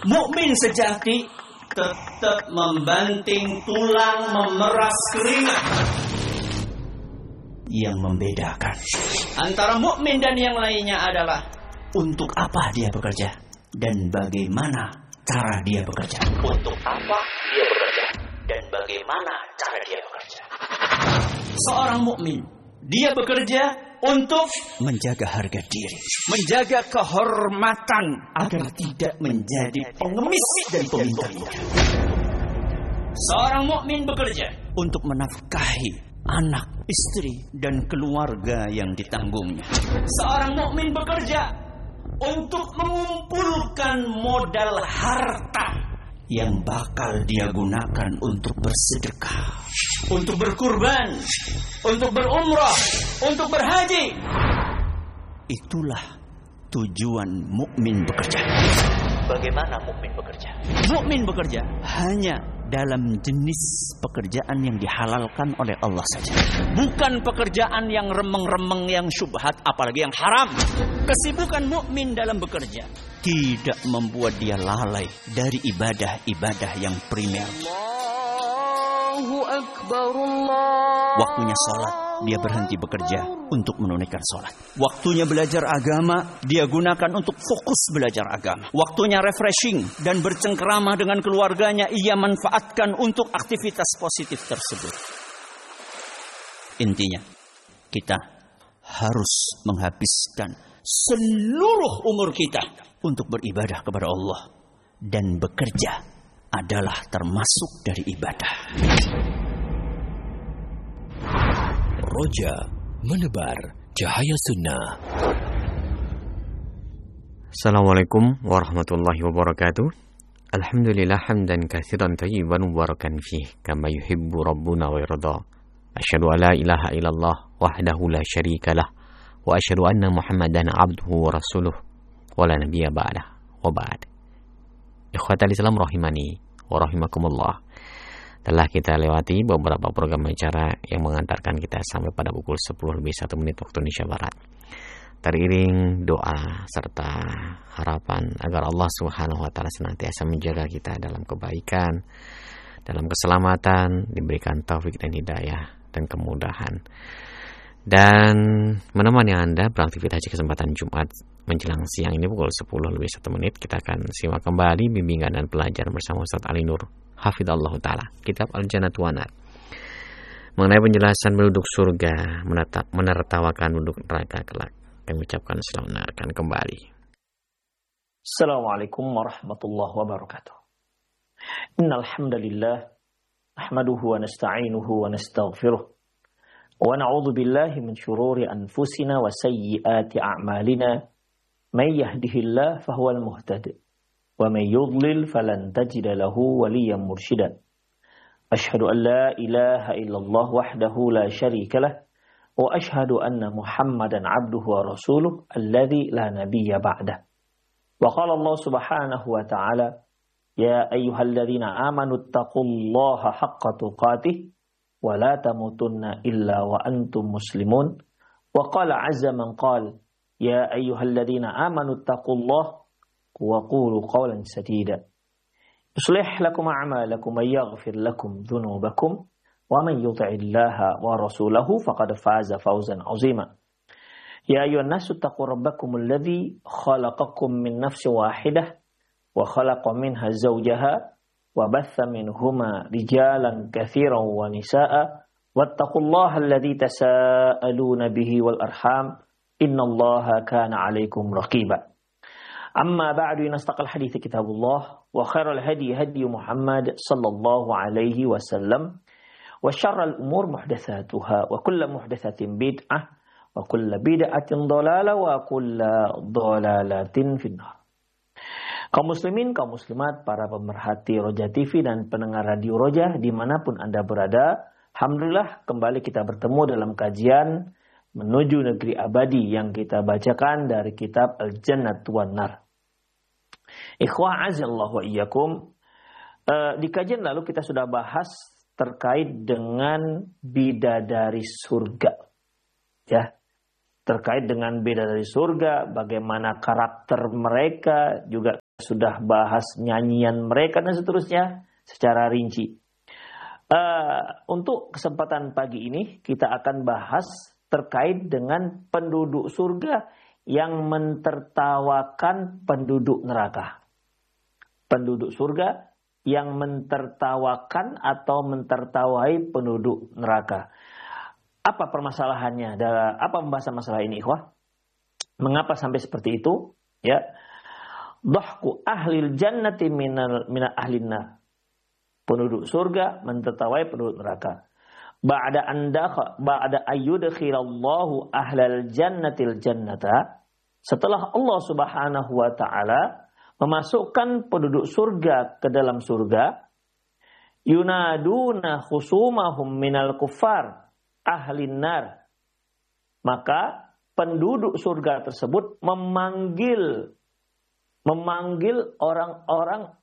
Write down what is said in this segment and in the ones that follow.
Mukmin sejati tetap membanting tulang, memeras keringat. Yang membedakan antara mukmin dan yang lainnya adalah untuk apa dia bekerja dan bagaimana cara dia bekerja. Untuk apa dia bekerja dan bagaimana cara dia bekerja. Seorang mukmin, dia bekerja untuk menjaga harga diri, menjaga kehormatan agar tidak menjadi pengemis dan peminta-minta. Seorang mukmin bekerja untuk menafkahi anak, istri, dan keluarga yang ditanggungnya. Seorang mukmin bekerja untuk mengumpulkan modal harta yang bakal dia gunakan untuk bersedekah, untuk berkurban, untuk berumrah, untuk berhaji. Itulah tujuan mukmin bekerja. Bagaimana mukmin bekerja? Mukmin bekerja hanya dalam jenis pekerjaan yang dihalalkan oleh Allah saja. Bukan pekerjaan yang remeng-remeng, yang syubhat, apalagi yang haram. Kesibukan mukmin dalam bekerja tidak membuat dia lalai dari ibadah-ibadah yang primer. Allahu Akbar, Allah. Waktunya sholat, dia berhenti bekerja untuk menunaikan sholat. Waktunya belajar agama, dia gunakan untuk fokus belajar agama. Waktunya refreshing dan bercengkerama dengan keluarganya, ia manfaatkan untuk aktivitas positif tersebut. Intinya, kita harus menghabiskan seluruh umur kita untuk beribadah kepada Allah. Dan bekerja adalah termasuk dari ibadah. Roja menebar cahaya sunnah. Assalamualaikum warahmatullahi wabarakatuh. Alhamdulillah hamdan katsiran thayyiban mubarakan fih kama yuhibbu rabbuna wa yarda. Asyhadu an la ilaha illallah wahdahu la syarikalah wa asyhadu anna Muhammadan abduhu wa rasuluh wa la nabiyya ba'dah wa ba'd. Ikhwatal Islam rahimani wa rahimakumullah. Telah kita lewati beberapa program acara yang mengantarkan kita sampai pada pukul 10 lebih 1 menit waktu Indonesia Barat. Teriring doa serta harapan agar Allah Subhanahu wa taala senantiasa menjaga kita dalam kebaikan, dalam keselamatan, diberikan taufik dan hidayah dan kemudahan. Dan menemani Anda beraktivitas di kesempatan Jumat menjelang siang ini pukul 10 lebih 1 menit, kita akan simak kembali bimbingan dan pelajaran bersama Ustaz Ali Nur Hafidhallahu ta'ala, kitab Al-Jannatu wan Nar, mengenai penjelasan penduduk surga menertawakan penduduk neraka kelak. Kami ucapkan selamat mendengarkan kembali. Assalamualaikum warahmatullahi wabarakatuh. Innal hamdalillah nahmaduhu wa nasta'inuhu wa nastaghfiruh wa na'udzu billahi min shururi anfusina wa sayyiati a'malina. May yahdihillahu fahuwal muhtadi wa may yudlil falan tajida lahu waliyyan mursyida. Asyhadu an la ilaha illallah wahdahu la syarika lah wa asyhadu anna Muhammadan abduhu wa rasuluh alladzi la nabiyya ba'dah. Wa qala Allah subhanahu wa ta'ala, ya ayyuhalladzina amanu taqullaha haqqa tuqatih wa la tamutunna illa wa antum muslimun. Wa qala azza man qala, ya ayyuhalladzina amanu taqullaha wa qulu qawlan sadida. Yuslih lakum a'malakum wa yaghfir lakum dhunubakum wa man yuti'illaha wa rasulahu faqad faza fawzan 'azima. Ya ayyuhan nasu taqu rabbakum alladzi khalaqakum min nafsin wahidah wa khalaqa minha zawjaha wa batha minhuma rijalan katsiran wa nisaa'a wattaqullaha alladzi tasaaluna bihi wal arham innallaha kana 'alaikum raqiba. Amma ba'du, nastaqal hadithi kitabullah wa khairal hadi hadi Muhammad sallallahu alaihi wasallam wa syarral umur muhdatsatuha wa kullu muhdatsatin bid'ah wa kullu bid'atin dhalalah wa kullu dhalalatin finnar. Kaum muslimin, kaum muslimat, para pemerhati Roja TV dan pendengar radio Roja dimanapun Anda berada, alhamdulillah kembali kita bertemu dalam kajian menuju negeri abadi yang kita bacakan dari kitab Al-Jannatu wan Nar. Ikhwah azallahu wa iyyakum. Di kajian lalu kita sudah bahas terkait dengan bidadari surga. Ya. Terkait dengan bidadari surga, bagaimana karakter mereka, juga sudah bahas nyanyian mereka dan seterusnya secara rinci. Untuk kesempatan pagi ini kita akan bahas terkait dengan penduduk surga yang mentertawakan penduduk neraka. Penduduk surga yang mentertawakan atau mentertawai penduduk neraka. Apa permasalahannya? Apa pembahasan masalah ini, ikhwah? Mengapa sampai seperti itu? Ya, dhahku ahlil jannati minal ahlin nar. Penduduk surga mentertawai penduduk neraka. Ba'da ayyudkhilallahu ahlal jannatil jannata. Setelah Allah Subhanahu wa taala memasukkan penduduk surga ke dalam surga, yunaduna khusumahum minal kuffar ahlin nar. Maka penduduk surga tersebut memanggil orang-orang,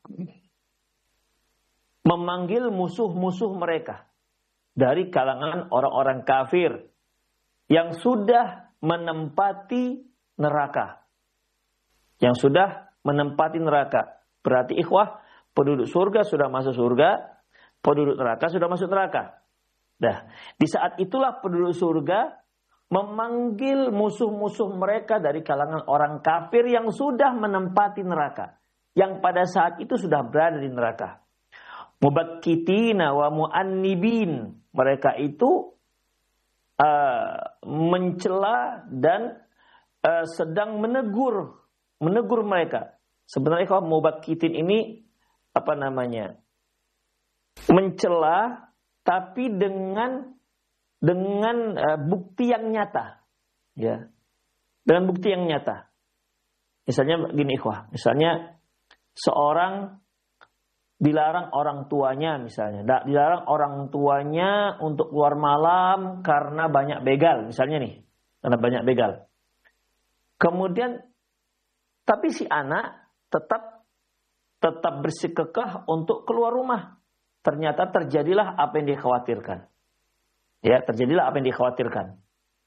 memanggil musuh-musuh mereka dari kalangan orang-orang kafir yang sudah menempati neraka. Yang sudah menempati neraka. Berarti ikhwah, penduduk surga sudah masuk surga, penduduk neraka sudah masuk neraka. Nah, di saat itulah penduduk surga memanggil musuh-musuh mereka dari kalangan orang kafir yang sudah menempati neraka. Yang pada saat itu sudah berada di neraka. Mubakkitina wa mu'annibin. Mereka itu mencela dan sedang menegur mereka. Sebenarnya kalau mubakkitin ini apa namanya? Mencela tapi dengan bukti yang nyata. Ya. Dengan bukti yang nyata. Misalnya gini ikhwah, misalnya seorang dilarang orang tuanya misalnya. Dilarang orang tuanya untuk keluar malam karena banyak begal. Misalnya nih. Karena banyak begal. Kemudian, tapi si anak tetap bersikeras untuk keluar rumah. Ternyata terjadilah apa yang dikhawatirkan. Ya, terjadilah apa yang dikhawatirkan.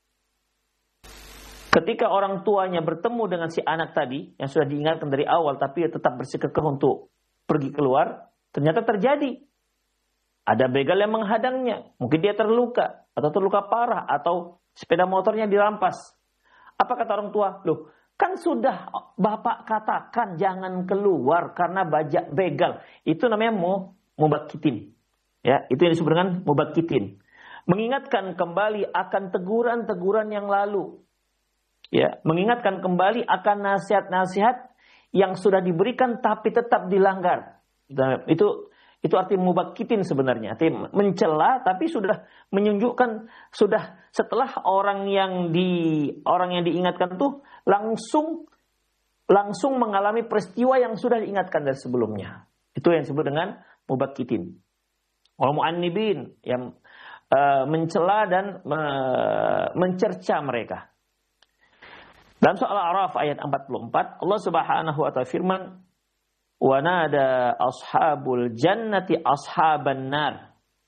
Ketika orang tuanya bertemu dengan si anak tadi, yang sudah diingatkan dari awal, tapi tetap bersikeras untuk pergi keluar, ternyata terjadi. Ada begal yang menghadangnya. Mungkin dia terluka, atau terluka parah, atau sepeda motornya dirampas. Apa kata orang tua? Loh, kan sudah bapak katakan jangan keluar karena bajak begal. Itu namanya mubakkitin. Ya, itu yang disebut dengan mubakkitin. Mengingatkan kembali akan teguran-teguran yang lalu. Ya, mengingatkan kembali akan nasihat-nasihat yang sudah diberikan tapi tetap dilanggar. Itu arti mubakkitin sebenarnya. Arti mencela tapi sudah menunjukkan, sudah setelah orang yang diingatkan tuh langsung mengalami peristiwa yang sudah diingatkan dari sebelumnya. Itu yang disebut dengan mubakkitin. Wal mu'annibin, yang mencela dan mencerca mereka. Dalam soal Al-A'raf ayat 44, Allah Subhanahu wa taala firman, "Wa nada ashabul jannati ashaban nar."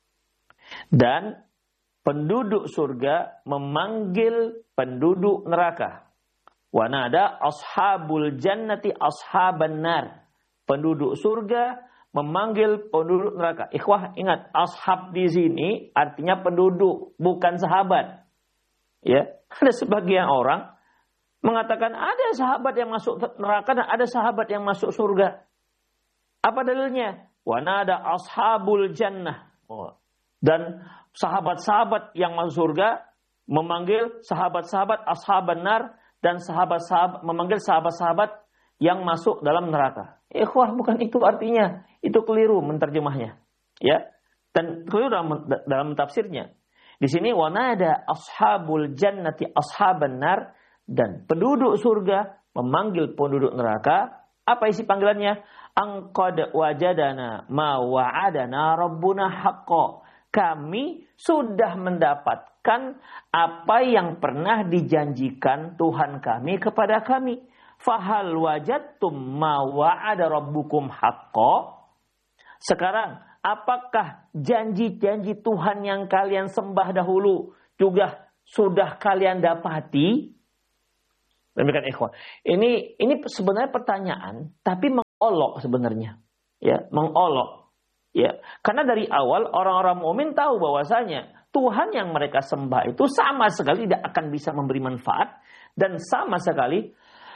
Dan penduduk surga memanggil penduduk neraka. Wa nada ashabul jannati ashaban nar. Penduduk surga memanggil penduduk neraka. Ikhwah, ingat, ashab di sini artinya penduduk, bukan sahabat. Ya, ada sebagian orang mengatakan ada sahabat yang masuk neraka dan ada sahabat yang masuk surga. Apa dalilnya? Wa nada ashabul jannah. Dan sahabat-sahabat yang masuk surga memanggil sahabat-sahabat ashaban nar, dan sahabat-sahabat memanggil sahabat-sahabat yang masuk dalam neraka. Ikhwah, bukan itu artinya. Itu keliru menterjemahnya. Ya. Dan keliru dalam tafsirnya. Di sini wa nada ashabul jannati ashaban nar, dan penduduk surga memanggil penduduk neraka. Apa isi panggilannya? Angqad wajadana ma wa'adana rabbuna haqqo. Kami sudah mendapatkan apa yang pernah dijanjikan Tuhan kami kepada kami. Fahal wajadtum ma wa'ada rabbukum haqqo. Sekarang, apakah janji-janji Tuhan yang kalian sembah dahulu juga sudah kalian dapati? Demikian ikhwan. Ini sebenarnya pertanyaan, tapi mengolok sebenarnya. Ya, mengolok. Ya, karena dari awal orang-orang mukmin tahu bahwasanya Tuhan yang mereka sembah itu sama sekali tidak akan bisa memberi manfaat dan sama sekali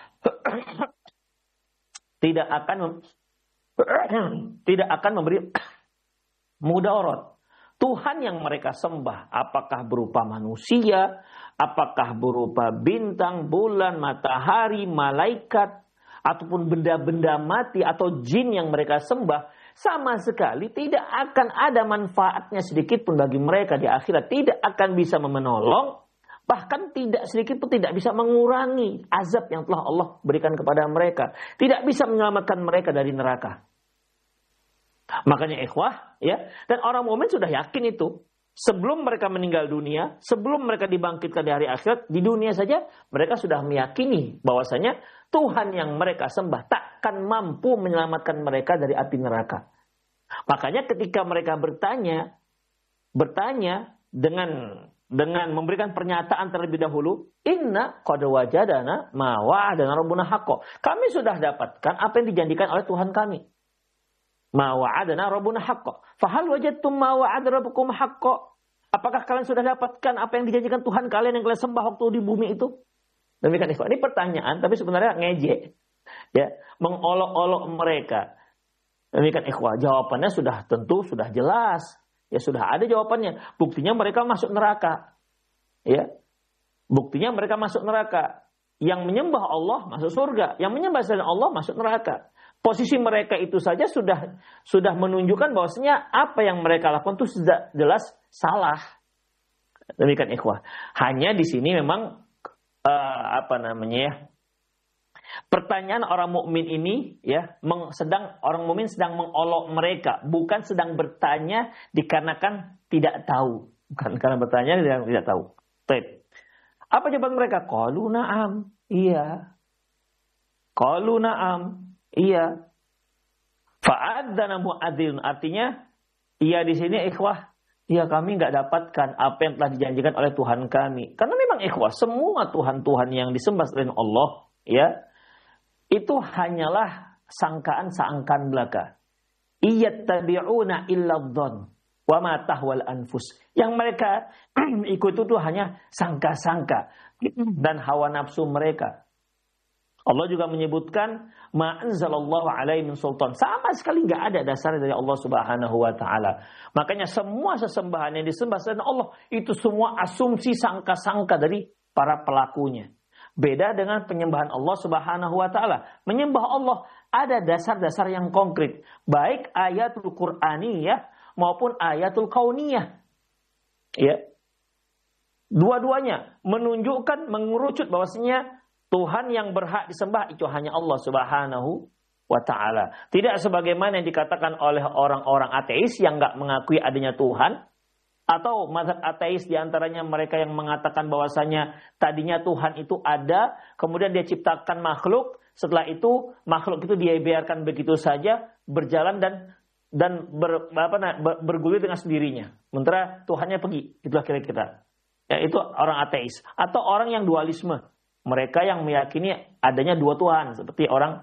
tidak akan memberi mudarat. Tuhan yang mereka sembah, apakah berupa manusia, apakah berupa bintang, bulan, matahari, malaikat, ataupun benda-benda mati atau jin yang mereka sembah, sama sekali tidak akan ada manfaatnya sedikit pun bagi mereka di akhirat. Tidak akan bisa menolong, bahkan tidak sedikit pun tidak bisa mengurangi azab yang telah Allah berikan kepada mereka. Tidak bisa menyelamatkan mereka dari neraka. Makanya ikhwah, ya, dan orang mukmin sudah yakin itu. Sebelum mereka meninggal dunia, sebelum mereka dibangkitkan di hari akhirat, di dunia saja mereka sudah meyakini bahwasanya Tuhan yang mereka sembah takkan mampu menyelamatkan mereka dari api neraka. Makanya ketika mereka bertanya dengan memberikan pernyataan terlebih dahulu, inna qad wajadana ma wa'adana rabbuna haqqo. Kami sudah dapatkan apa yang dijanjikan oleh Tuhan kami. Ma wa'adana rabbuna haqqo. Fahal wajadtum ma wa'ada rabbukum haqqo? Apakah kalian sudah dapatkan apa yang dijanjikan Tuhan kalian yang kalian sembah waktu di bumi itu? Demikian ikhwan. Ini pertanyaan tapi sebenarnya ngejek. Ya, mengolok-olok mereka. Demikian ikhwan. Jawabannya sudah tentu sudah jelas. Ya sudah ada jawabannya. Buktinya mereka masuk neraka. Ya. Buktinya mereka masuk neraka. Yang menyembah Allah masuk surga, yang menyembah selain Allah masuk neraka. Posisi mereka itu saja sudah menunjukkan bahwasanya apa yang mereka lakukan itu sudah jelas salah. Demikian ikhwah. Hanya di sini memang pertanyaan orang mukmin ini ya orang mukmin sedang mengolok mereka, bukan sedang bertanya dikarenakan tidak tahu, bukan karena bertanya tidak tahu. Baik. Apa jawaban mereka? Qalu na'am. Iya. Qalu na'am. Iya. Fa'adzana mu'adzin. Artinya, iya di sini ikhwah. Iya kami enggak dapatkan apa yang telah dijanjikan oleh Tuhan kami. Karena memang ikhwah, semua Tuhan-Tuhan yang disembah selain Allah, ya, itu hanyalah sangkaan-sangkaan belaka. Iyattabi'una illa dhon. Wa ma tahwal anfus. Yang mereka ikut itu hanya sangka-sangka dan hawa nafsu mereka. Allah juga menyebutkan ma anzalallahu alaihi min sultan. Sama sekali enggak ada dasarnya dari Allah Subhanahu wa taala. Makanya semua sesembahan yang disembah selain Allah itu semua asumsi sangka-sangka dari para pelakunya. Beda dengan penyembahan Allah Subhanahu wa taala. Menyembah Allah ada dasar-dasar yang konkret, baik ayatul Qur'aniyah maupun ayatul kauniyah. Ya. Dua-duanya menunjukkan, mengerucut bahwasanya Tuhan yang berhak disembah itu hanya Allah Subhanahu wa taala. Tidak sebagaimana yang dikatakan oleh orang-orang ateis yang enggak mengakui adanya Tuhan, atau mazhab ateis diantaranya mereka yang mengatakan bahwasanya tadinya Tuhan itu ada, kemudian dia ciptakan makhluk, setelah itu makhluk itu dia biarkan begitu saja berjalan dan bergulir dengan sendirinya. Sementara Tuhannya pergi. Itulah kira-kira. Ya, itu orang ateis. Atau orang yang dualisme. Mereka yang meyakini adanya dua Tuhan. Seperti orang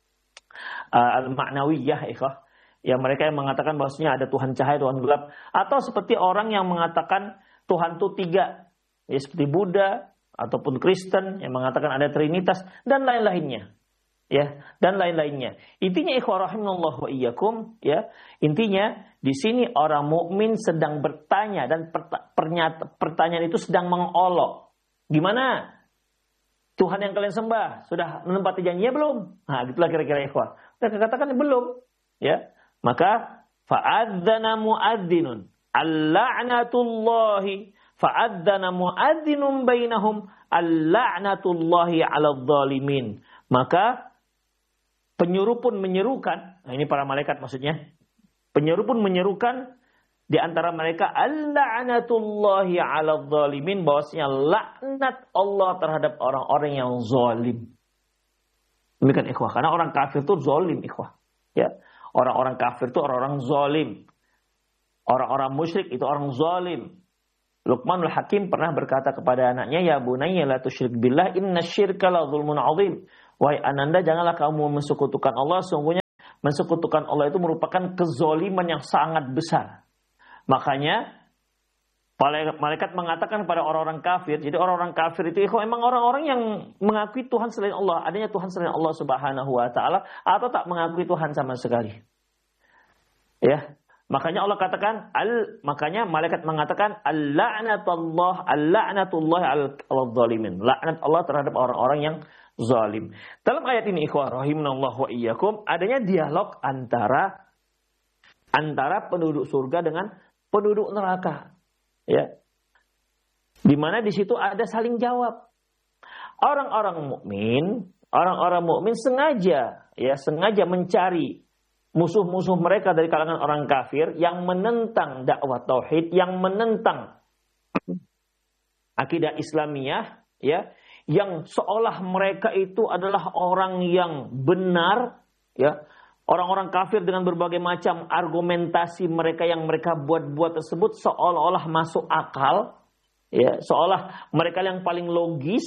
al-ma'nawiyah. Yang mereka yang mengatakan bahwasanya ada Tuhan cahaya, Tuhan gelap. Atau seperti orang yang mengatakan Tuhan itu tiga. Ya, seperti Buddha ataupun Kristen yang mengatakan ada Trinitas. Dan lain-lainnya. Ya, dan lain-lainnya. Intinya ikhwah rahimallahu wa iyyakum, ya. Intinya di sini orang mukmin sedang bertanya dan pertanyaan itu sedang mengolok. Gimana? Tuhan yang kalian sembah sudah menempati janjinya belum? Nah, gitulah kira-kira ikhwah. Mereka katakan belum, ya. Maka fa'adzana mu'adzinun al-la'natullahi fa'adzana mu'adzinun bainahum al-la'natullahi 'alal zalimin. Maka penyuruh pun menyerukan, nah ini para malaikat maksudnya, penyuruh pun menyerukan di antara mereka al-la'natullahi 'alal zalimin, bahwasanya laknat Allah terhadap orang-orang yang zalim. Demikian ikhwah, karena orang kafir itu zalim ikhwah. Ya, orang-orang kafir itu orang-orang zalim. Orang-orang musyrik itu orang zalim. Luqmanul Hakim pernah berkata kepada anaknya, ya bunayya la tusyrik billah innasyirka la dzulmun 'adzim. Wahai ananda, janganlah kamu mensekutukan Allah, sungguhnya Mensekutukan Allah itu merupakan kezoliman yang sangat besar. Makanya malaikat mengatakan pada orang-orang kafir, jadi orang-orang kafir itu memang orang-orang yang mengakui Tuhan selain Allah, adanya Tuhan selain Allah Subhanahu wa taala, atau tak mengakui Tuhan sama sekali. Ya. Makanya Allah katakan makanya malaikat mengatakan al-la'natullah al-zalimin. Laknat Allah terhadap orang-orang yang zalim. Dalam ayat ini ikhwah rahimanallahu wa iyyakum, adanya dialog antara penduduk surga dengan penduduk neraka. Ya. Di mana di situ ada saling jawab. Orang-orang mukmin sengaja mencari musuh-musuh mereka dari kalangan orang kafir yang menentang dakwah tauhid, yang menentang akidah Islamiyah, ya, yang seolah mereka itu adalah orang yang benar, ya. Orang-orang kafir dengan berbagai macam argumentasi mereka yang mereka buat-buat tersebut seolah-olah masuk akal, ya, seolah mereka yang paling logis.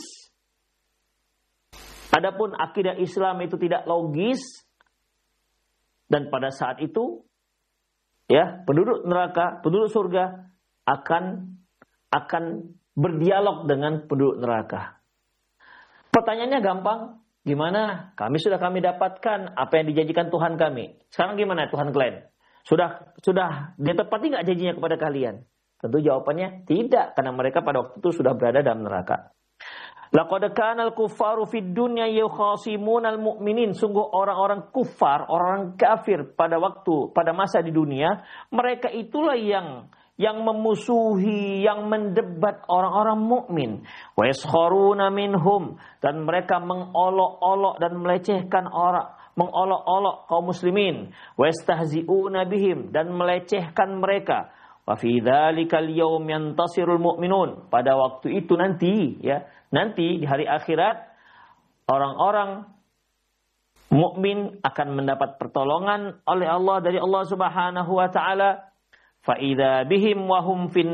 Adapun akidah Islam itu tidak logis. Dan pada saat itu, ya, penduduk neraka, penduduk surga akan berdialog dengan penduduk neraka. Pertanyaannya gampang, gimana? Kami dapatkan apa yang dijanjikan Tuhan kami. Sekarang gimana Tuhan kalian? Sudah ditepati nggak janjinya kepada kalian? Tentu jawabannya tidak, karena mereka pada waktu itu sudah berada dalam neraka. Laqad kana al-kuffaru fid dunya yukhasimunal mu'minin. Sungguh orang-orang kufar, orang kafir pada masa di dunia, mereka itulah yang memusuhi, yang mendebat orang-orang mukmin. Wa yaskharuna minhum, dan mereka mengolok-olok dan melecehkan mengolok-olok kaum muslimin. Wa yastahzi'una bihim, dan melecehkan mereka. Wa fi dzalikal yaum yantasirul mu'minun. Pada waktu itu nanti di hari akhirat orang-orang mukmin akan mendapat pertolongan oleh Allah dari Allah Subhanahu wa taala. Fa idza bihim wa hum fin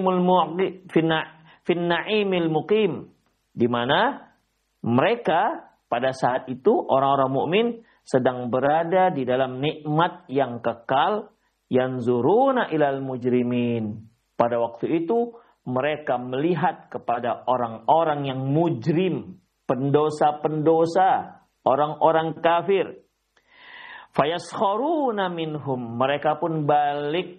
na'imil muqim. Di mana mereka pada saat itu orang-orang mukmin sedang berada di dalam nikmat yang kekal. Yanzuruna ilal mujrimin. Pada waktu itu mereka melihat kepada orang-orang yang mujrim, pendosa-pendosa, orang-orang kafir. Fayaskharuna minhum, mereka pun balik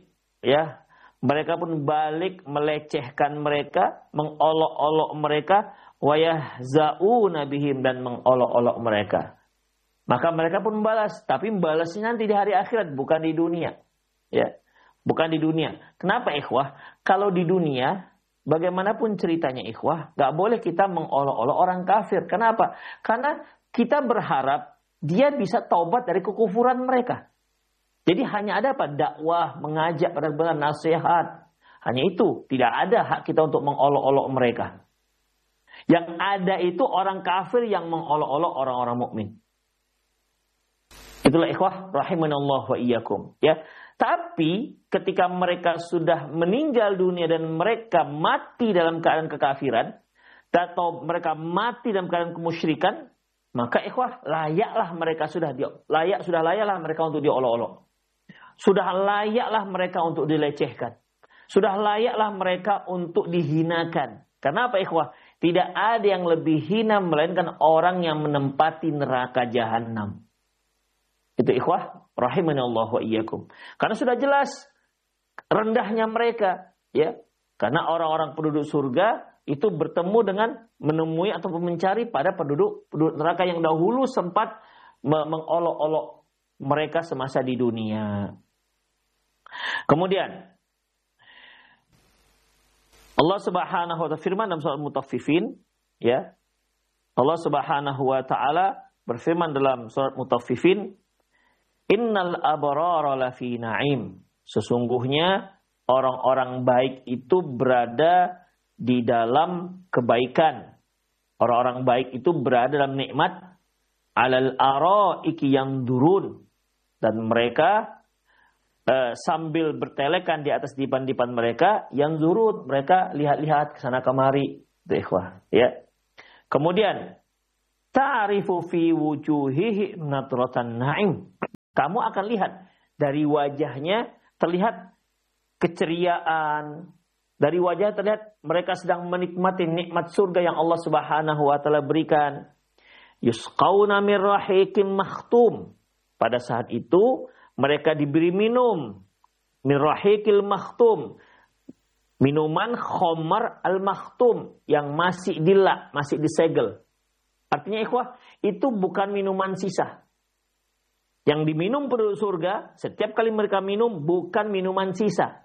melecehkan mereka, mengolok-olok mereka, wayahzauna bihim, dan mengolok-olok mereka. Maka mereka pun membalas, tapi membalasnya nanti di hari akhirat, bukan di dunia. Ya, bukan di dunia. Kenapa ikhwah? Kalau di dunia, bagaimanapun ceritanya ikhwah, gak boleh kita mengolok-olok orang kafir. Kenapa? Karena kita berharap dia bisa taubat dari kekufuran mereka. Jadi hanya ada apa? Dakwah, mengajak pada benar, nasihat. Hanya itu. Tidak ada hak kita untuk mengolok-olok mereka. Yang ada itu orang kafir yang mengolok-olok orang-orang mukmin. Itulah ikhwah rahimanallah wa iyyakum. Ya. Tapi ketika mereka sudah meninggal dunia dan mereka mati dalam keadaan kekafiran, atau mereka mati dalam keadaan kemusyrikan, maka ikhwah layaklah mereka layaklah mereka untuk diolok-olok. Sudah layaklah mereka untuk dilecehkan. Sudah layaklah mereka untuk dihinakan. Karena apa ikhwah? Tidak ada yang lebih hina melainkan orang yang menempati neraka jahanam. Itu ikhwah rahimanallahu wa iyyakum. Karena sudah jelas rendahnya mereka, ya. Karena orang-orang penduduk surga itu bertemu dengan menemui atau mencari pada penduduk neraka yang dahulu sempat mengolok-olok mereka semasa di dunia. Kemudian Allah Subhanahu wa ta'ala firman dalam surat Mutaffifin, ya. Allah Subhanahu wa ta'ala berfirman dalam surat Mutaffifin, Innal abrara lafi na'im. Sesungguhnya orang-orang baik itu berada di dalam kebaikan. Orang-orang baik itu berada dalam nikmat. Alal araiki yang durun. Dan mereka sambil bertelekan di atas dipan-dipan mereka, yang zurun, mereka lihat-lihat ke sana kemari. Itu ikhwah, ya. Kemudian ta'rifu fi wujuhihi nadratan na'im. Kamu akan lihat dari wajahnya terlihat keceriaan. Dari wajah terlihat mereka sedang menikmati nikmat surga yang Allah Subhanahu wa taala berikan. Yusqauna min rahiqim makhtum. Pada saat itu mereka diberi minum min rahiqil makhtum. Minuman khamar al-makhtum yang masih dilak, masih disegel. Artinya ikhwah, itu bukan minuman sisa. Yang diminum penduduk surga, setiap kali mereka minum bukan minuman sisa.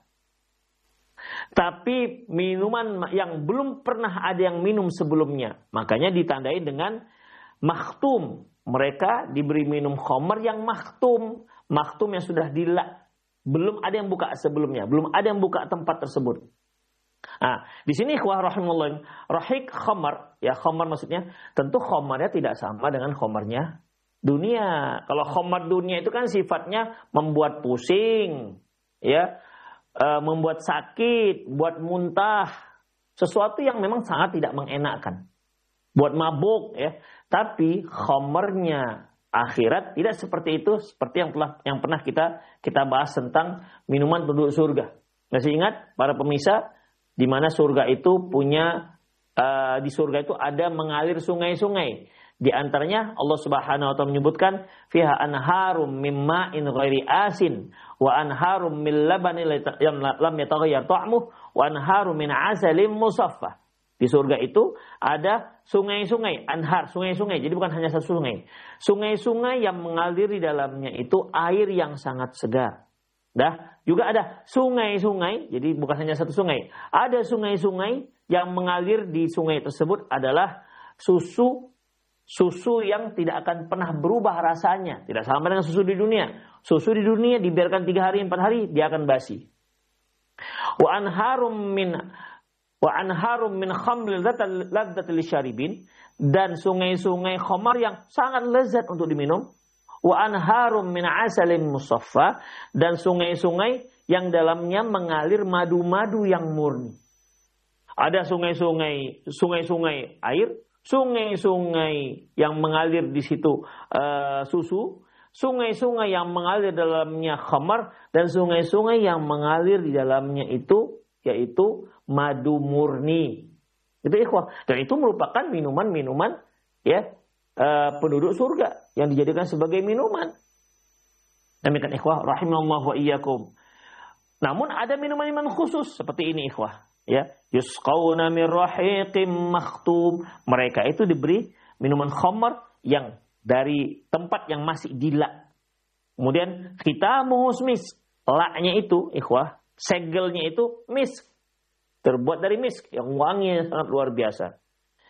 Tapi minuman yang belum pernah ada yang minum sebelumnya. Makanya ditandai dengan makhtum. Mereka diberi minum khamar yang makhtum. Makhtum yang sudah dilak. Belum ada yang buka sebelumnya. Belum ada yang buka tempat tersebut. Nah, di sini ikhwah rahimahullah, rahiq khamar, ya khamar maksudnya, tentu khamarnya tidak sama dengan khamarnya dunia. Kalau khamar dunia itu kan sifatnya membuat pusing, ya, membuat sakit, buat muntah, sesuatu yang memang sangat tidak mengenakkan, buat mabuk, ya. Tapi khamarnya akhirat tidak seperti itu, seperti yang pernah kita bahas tentang minuman penduduk surga. Masih ingat para pemirsa? Di mana surga itu punya, di surga itu ada mengalir sungai-sungai. Di antaranya Allah Subhanahu wa taala menyebutkan fiha anharum mim ma'in ghairi asin wa anharum min labanin lam yataghayyar ta'muhu wa anharum min 'asalin musaffah. Di surga itu ada sungai-sungai, anhar, sungai-sungai. Jadi bukan hanya satu sungai. Sungai-sungai yang mengalir di dalamnya itu air yang sangat segar. Juga ada sungai-sungai, jadi bukan hanya satu sungai. Ada sungai-sungai yang mengalir di sungai tersebut adalah susu yang tidak akan pernah berubah rasanya. Tidak sama dengan susu di dunia. Susu di dunia dibiarkan 3 hari, 4 hari, dia akan basi. Wa anharum min khamril ladzat lisyaribin, dan sungai-sungai khamar yang sangat lezat untuk diminum. Wa anharum min asalin musaffa, dan sungai-sungai yang dalamnya mengalir madu-madu yang murni. Ada sungai-sungai air, sungai-sungai yang mengalir di situ susu, sungai-sungai yang mengalir dalamnya khamar, dan sungai-sungai yang mengalir di dalamnya itu yaitu madu murni. Itu ikhwah, dan itu merupakan minuman-minuman, ya, penduduk surga yang dijadikan sebagai minuman. Demikian ikhwah rahimallahu wa iyyakum. Namun ada minuman-minuman khusus seperti ini ikhwah, ya. Yusqauna min rahiqim makhtum. Mereka itu diberi minuman khamar yang dari tempat yang masih dilak. Kemudian khitamuhu misk. Laknya itu ikhwah, segelnya itu misk. Terbuat dari misk yang wanginya sangat luar biasa.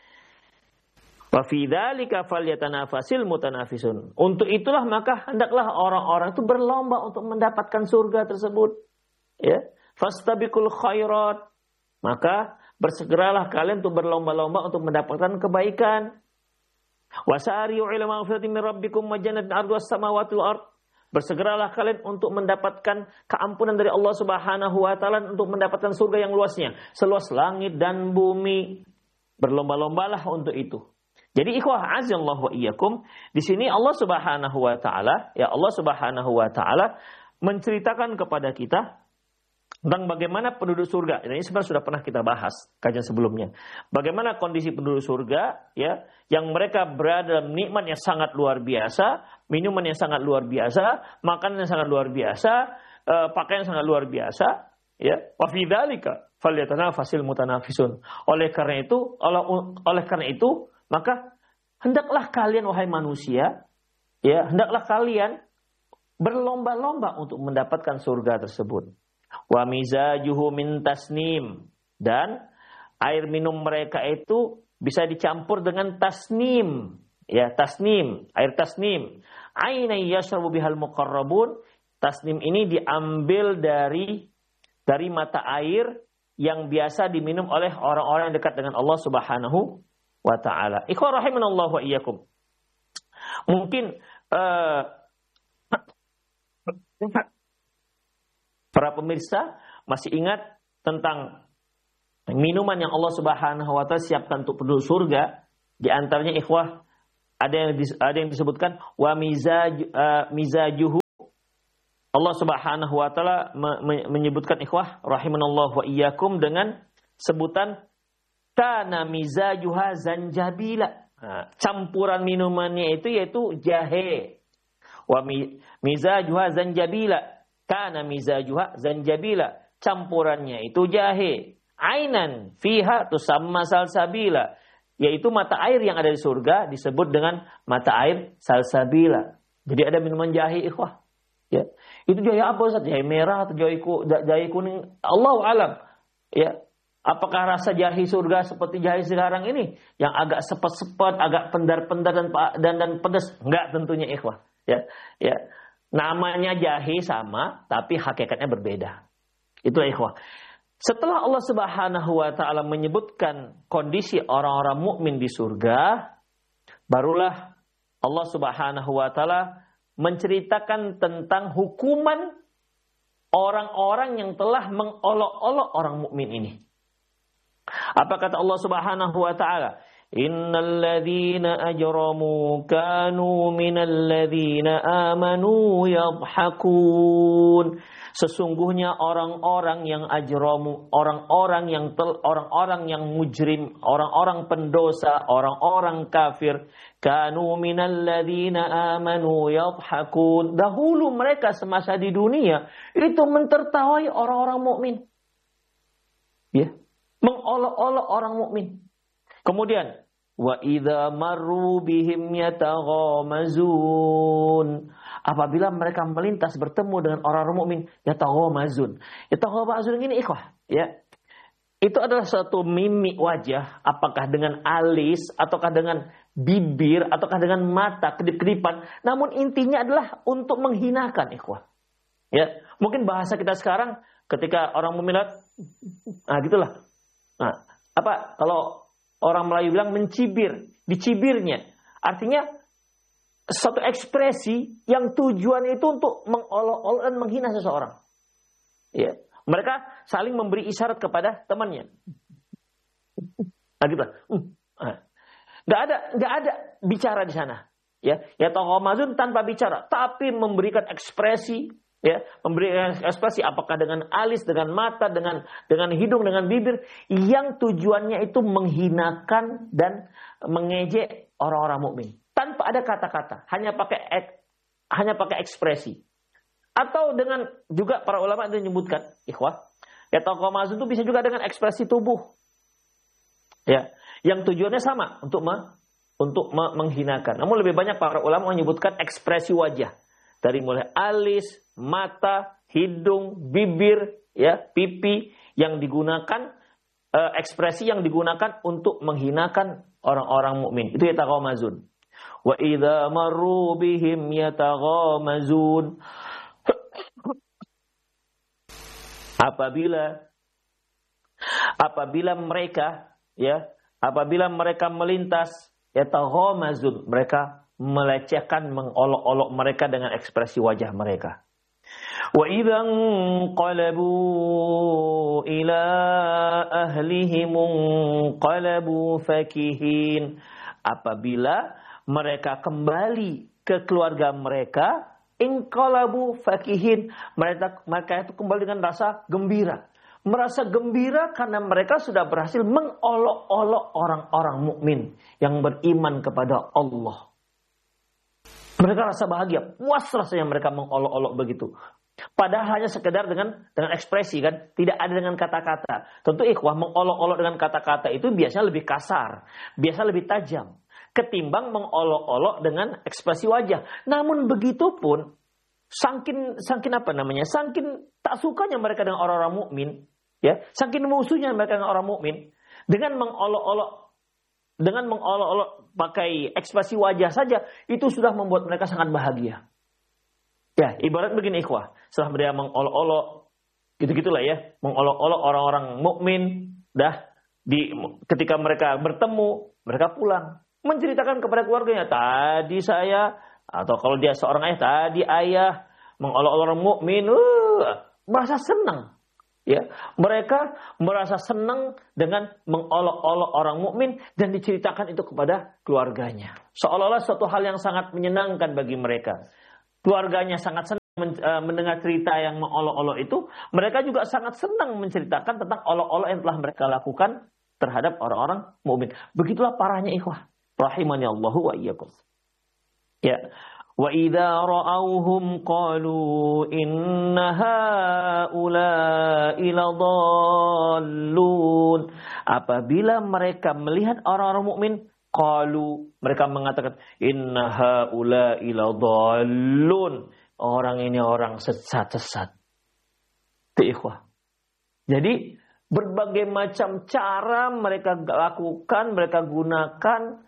Wa fi dzalika falyatanafasil mutanafisun. Untuk itulah maka hendaklah orang-orang itu berlomba untuk mendapatkan surga tersebut. Ya, fastabiqul khairat. Maka bersegeralah kalian untuk berlomba-lomba untuk mendapatkan kebaikan. Wasari'u ila maghfiratin min rabbikum wa jannatin 'arduhas samawati wal ard. Bersegeralah kalian untuk mendapatkan keampunan dari Allah Subhanahu wa taala, untuk mendapatkan surga yang luasnya, seluas langit dan bumi. Berlomba-lombalah untuk itu. Jadi ikhwah azallahu wa iyyakum, di sini Allah Subhanahu wa taala, ya Allah Subhanahu wa taala menceritakan kepada kita tentang bagaimana penduduk surga. Ini sebenarnya sudah pernah kita bahas kajian sebelumnya. Bagaimana kondisi penduduk surga, ya, yang mereka berada dalam nikmat yang sangat luar biasa, minuman yang sangat luar biasa, makanan yang sangat luar biasa, pakaian yang sangat luar biasa, ya. Wa fi dzalika falyatanafasil mutanafisun. Oleh karena itu, maka hendaklah kalian wahai manusia, ya, hendaklah kalian berlomba-lomba untuk mendapatkan surga tersebut. Wa mizajuhu min tasnim, dan air minum mereka itu bisa dicampur dengan tasnim, ya, tasnim, air tasnim. Aina yashrabu bihal muqarrabun. Tasnim ini diambil dari mata air yang biasa diminum oleh orang-orang yang dekat dengan Allah Subhanahu wa ta'ala. Ikhwah rahimanallahu wa iyyakum. Mungkin para pemirsa masih ingat tentang minuman yang Allah Subhanahu wa ta'ala siapkan untuk penduduk surga. Di antaranya ikhwah ada yang disebutkan wa mizajuhu Allah Subhanahu wa taala menyebutkan ikhwah rahimanallah wa iyyakum dengan sebutan kana mizajuha zanjabila. Nah, campuran minumannya itu yaitu jahe. Wa mizajuha zanjabila. Kana mizajuha zanjabila. Campurannya itu jahe. Ainan fiha tusamma salsabila. Yaitu mata air yang ada di surga disebut dengan mata air salsabila. Jadi ada minuman jahe ikhwah. Ya. Itu jahe apa Ustaz? Jahe merah atau jahe kuning? Allahu alam. Ya. Apakah rasa jahe surga seperti jahe sekarang ini yang agak sepet-sepet, agak pendar-pendar dan pedas? Enggak tentunya ikhwah. Ya. Ya. Namanya jahe sama tapi hakikatnya berbeda. Itulah ikhwah. Setelah Allah Subhanahu wa taala menyebutkan kondisi orang-orang mukmin di surga, barulah Allah Subhanahu wa taala menceritakan tentang hukuman orang-orang yang telah mengolok-olok orang mukmin ini. Apa kata Allah Subhanahu wa taala? Innal ladzina ajramu kanu minal ladzina amanu yadhhakun. Sesungguhnya orang-orang yang ajramu, orang-orang yang mujrim, orang-orang pendosa, orang-orang kafir, kanu minal ladzina amanu yadhhakun. Dahulu mereka semasa di dunia itu mentertawai orang-orang mukmin. Ya, mengolok-olok orang mukmin. Kemudian wa idza marru bihim yataghamazun. Apabila mereka melintas bertemu dengan orang-orang mukmin, yataghamazun. Yataghamazun ini ikhwah, ya. Itu adalah suatu mimik wajah, apakah dengan alis ataukah dengan bibir ataukah dengan mata, kedip-kedipan, namun intinya adalah untuk menghinakan ikhwah. Ya, mungkin bahasa kita sekarang ketika orang mukmin gitulah. Nah, apa kalau orang Melayu bilang mencibir, dicibirnya. Artinya suatu ekspresi yang tujuannya itu untuk mengolok-olok dan menghina seseorang. Ya, mereka saling memberi isyarat kepada temannya. Nah, gitu. Nggak ada bicara di sana. Ya, taghamazun tanpa bicara, tapi memberikan ekspresi. Ya, memberikan ekspresi apakah dengan alis, dengan mata, dengan hidung, dengan bibir yang tujuannya itu menghinakan dan mengejek orang-orang mukmin tanpa ada kata-kata, hanya pakai ekspresi. Atau dengan juga para ulama itu menyebutkan, ikhwah, ya taghamazun itu bisa juga dengan ekspresi tubuh. Ya, yang tujuannya sama untuk menghinakan. Namun lebih banyak para ulama menyebutkan ekspresi wajah. Dari mulai alis, mata, hidung, bibir, ya, pipi yang digunakan, ekspresi yang digunakan untuk menghinakan orang-orang mukmin. Itu yataghamazun. Wa idza marru bihim yataghamazun. Apabila mereka melintas, yataghamazun, mereka melecehkan, mengolok-olok mereka dengan ekspresi wajah mereka. Wa idzan qalabu ila ahlihim qalabu fakihin. Apabila mereka kembali ke keluarga mereka, inqalabu fakihin, mereka itu kembali dengan rasa gembira. Merasa gembira karena mereka sudah berhasil mengolok-olok orang-orang mukmin yang beriman kepada Allah. Mereka rasa bahagia, puas rasanya mereka mengolok-olok begitu. Padahal hanya sekedar dengan ekspresi kan, tidak ada dengan kata-kata. Tentu ikhwah, mengolok-olok dengan kata-kata itu biasanya lebih kasar, biasa lebih tajam ketimbang mengolok-olok dengan ekspresi wajah. Namun begitu pun saking tak sukanya mereka dengan orang-orang mukmin, ya, saking musuhnya mereka dengan orang mukmin, dengan mengolok-olok pakai ekspresi wajah saja, itu sudah membuat mereka sangat bahagia. Ya, ibarat begini ikhwah, setelah mereka mengolok-olok, gitu-gitulah ya, mengolok-olok orang-orang mukmin, ketika mereka bertemu, mereka pulang, menceritakan kepada keluarganya, tadi saya, atau kalau dia seorang ayah, tadi ayah mengolok-olok orang mukmin, merasa senang. Ya, mereka merasa senang dengan mengolok-olok orang mukmin dan diceritakan itu kepada keluarganya. Seolah-olah suatu hal yang sangat menyenangkan bagi mereka. Keluarganya sangat senang. mendengar cerita yang mengolok-olok itu, mereka juga sangat senang menceritakan tentang olok-olok yang telah mereka lakukan terhadap orang-orang mukmin. Begitulah parahnya ikhwah. Rahimani Allahu wa iyyakum. Ya. Wa idza ra'awhum qalu inna haula'i ladallun. Apabila mereka melihat orang-orang mukmin, qalu, mereka mengatakan inna haula'i ladallun. Orang ini orang sesat-sesat. Itu ikhwah. Jadi berbagai macam cara mereka lakukan, mereka gunakan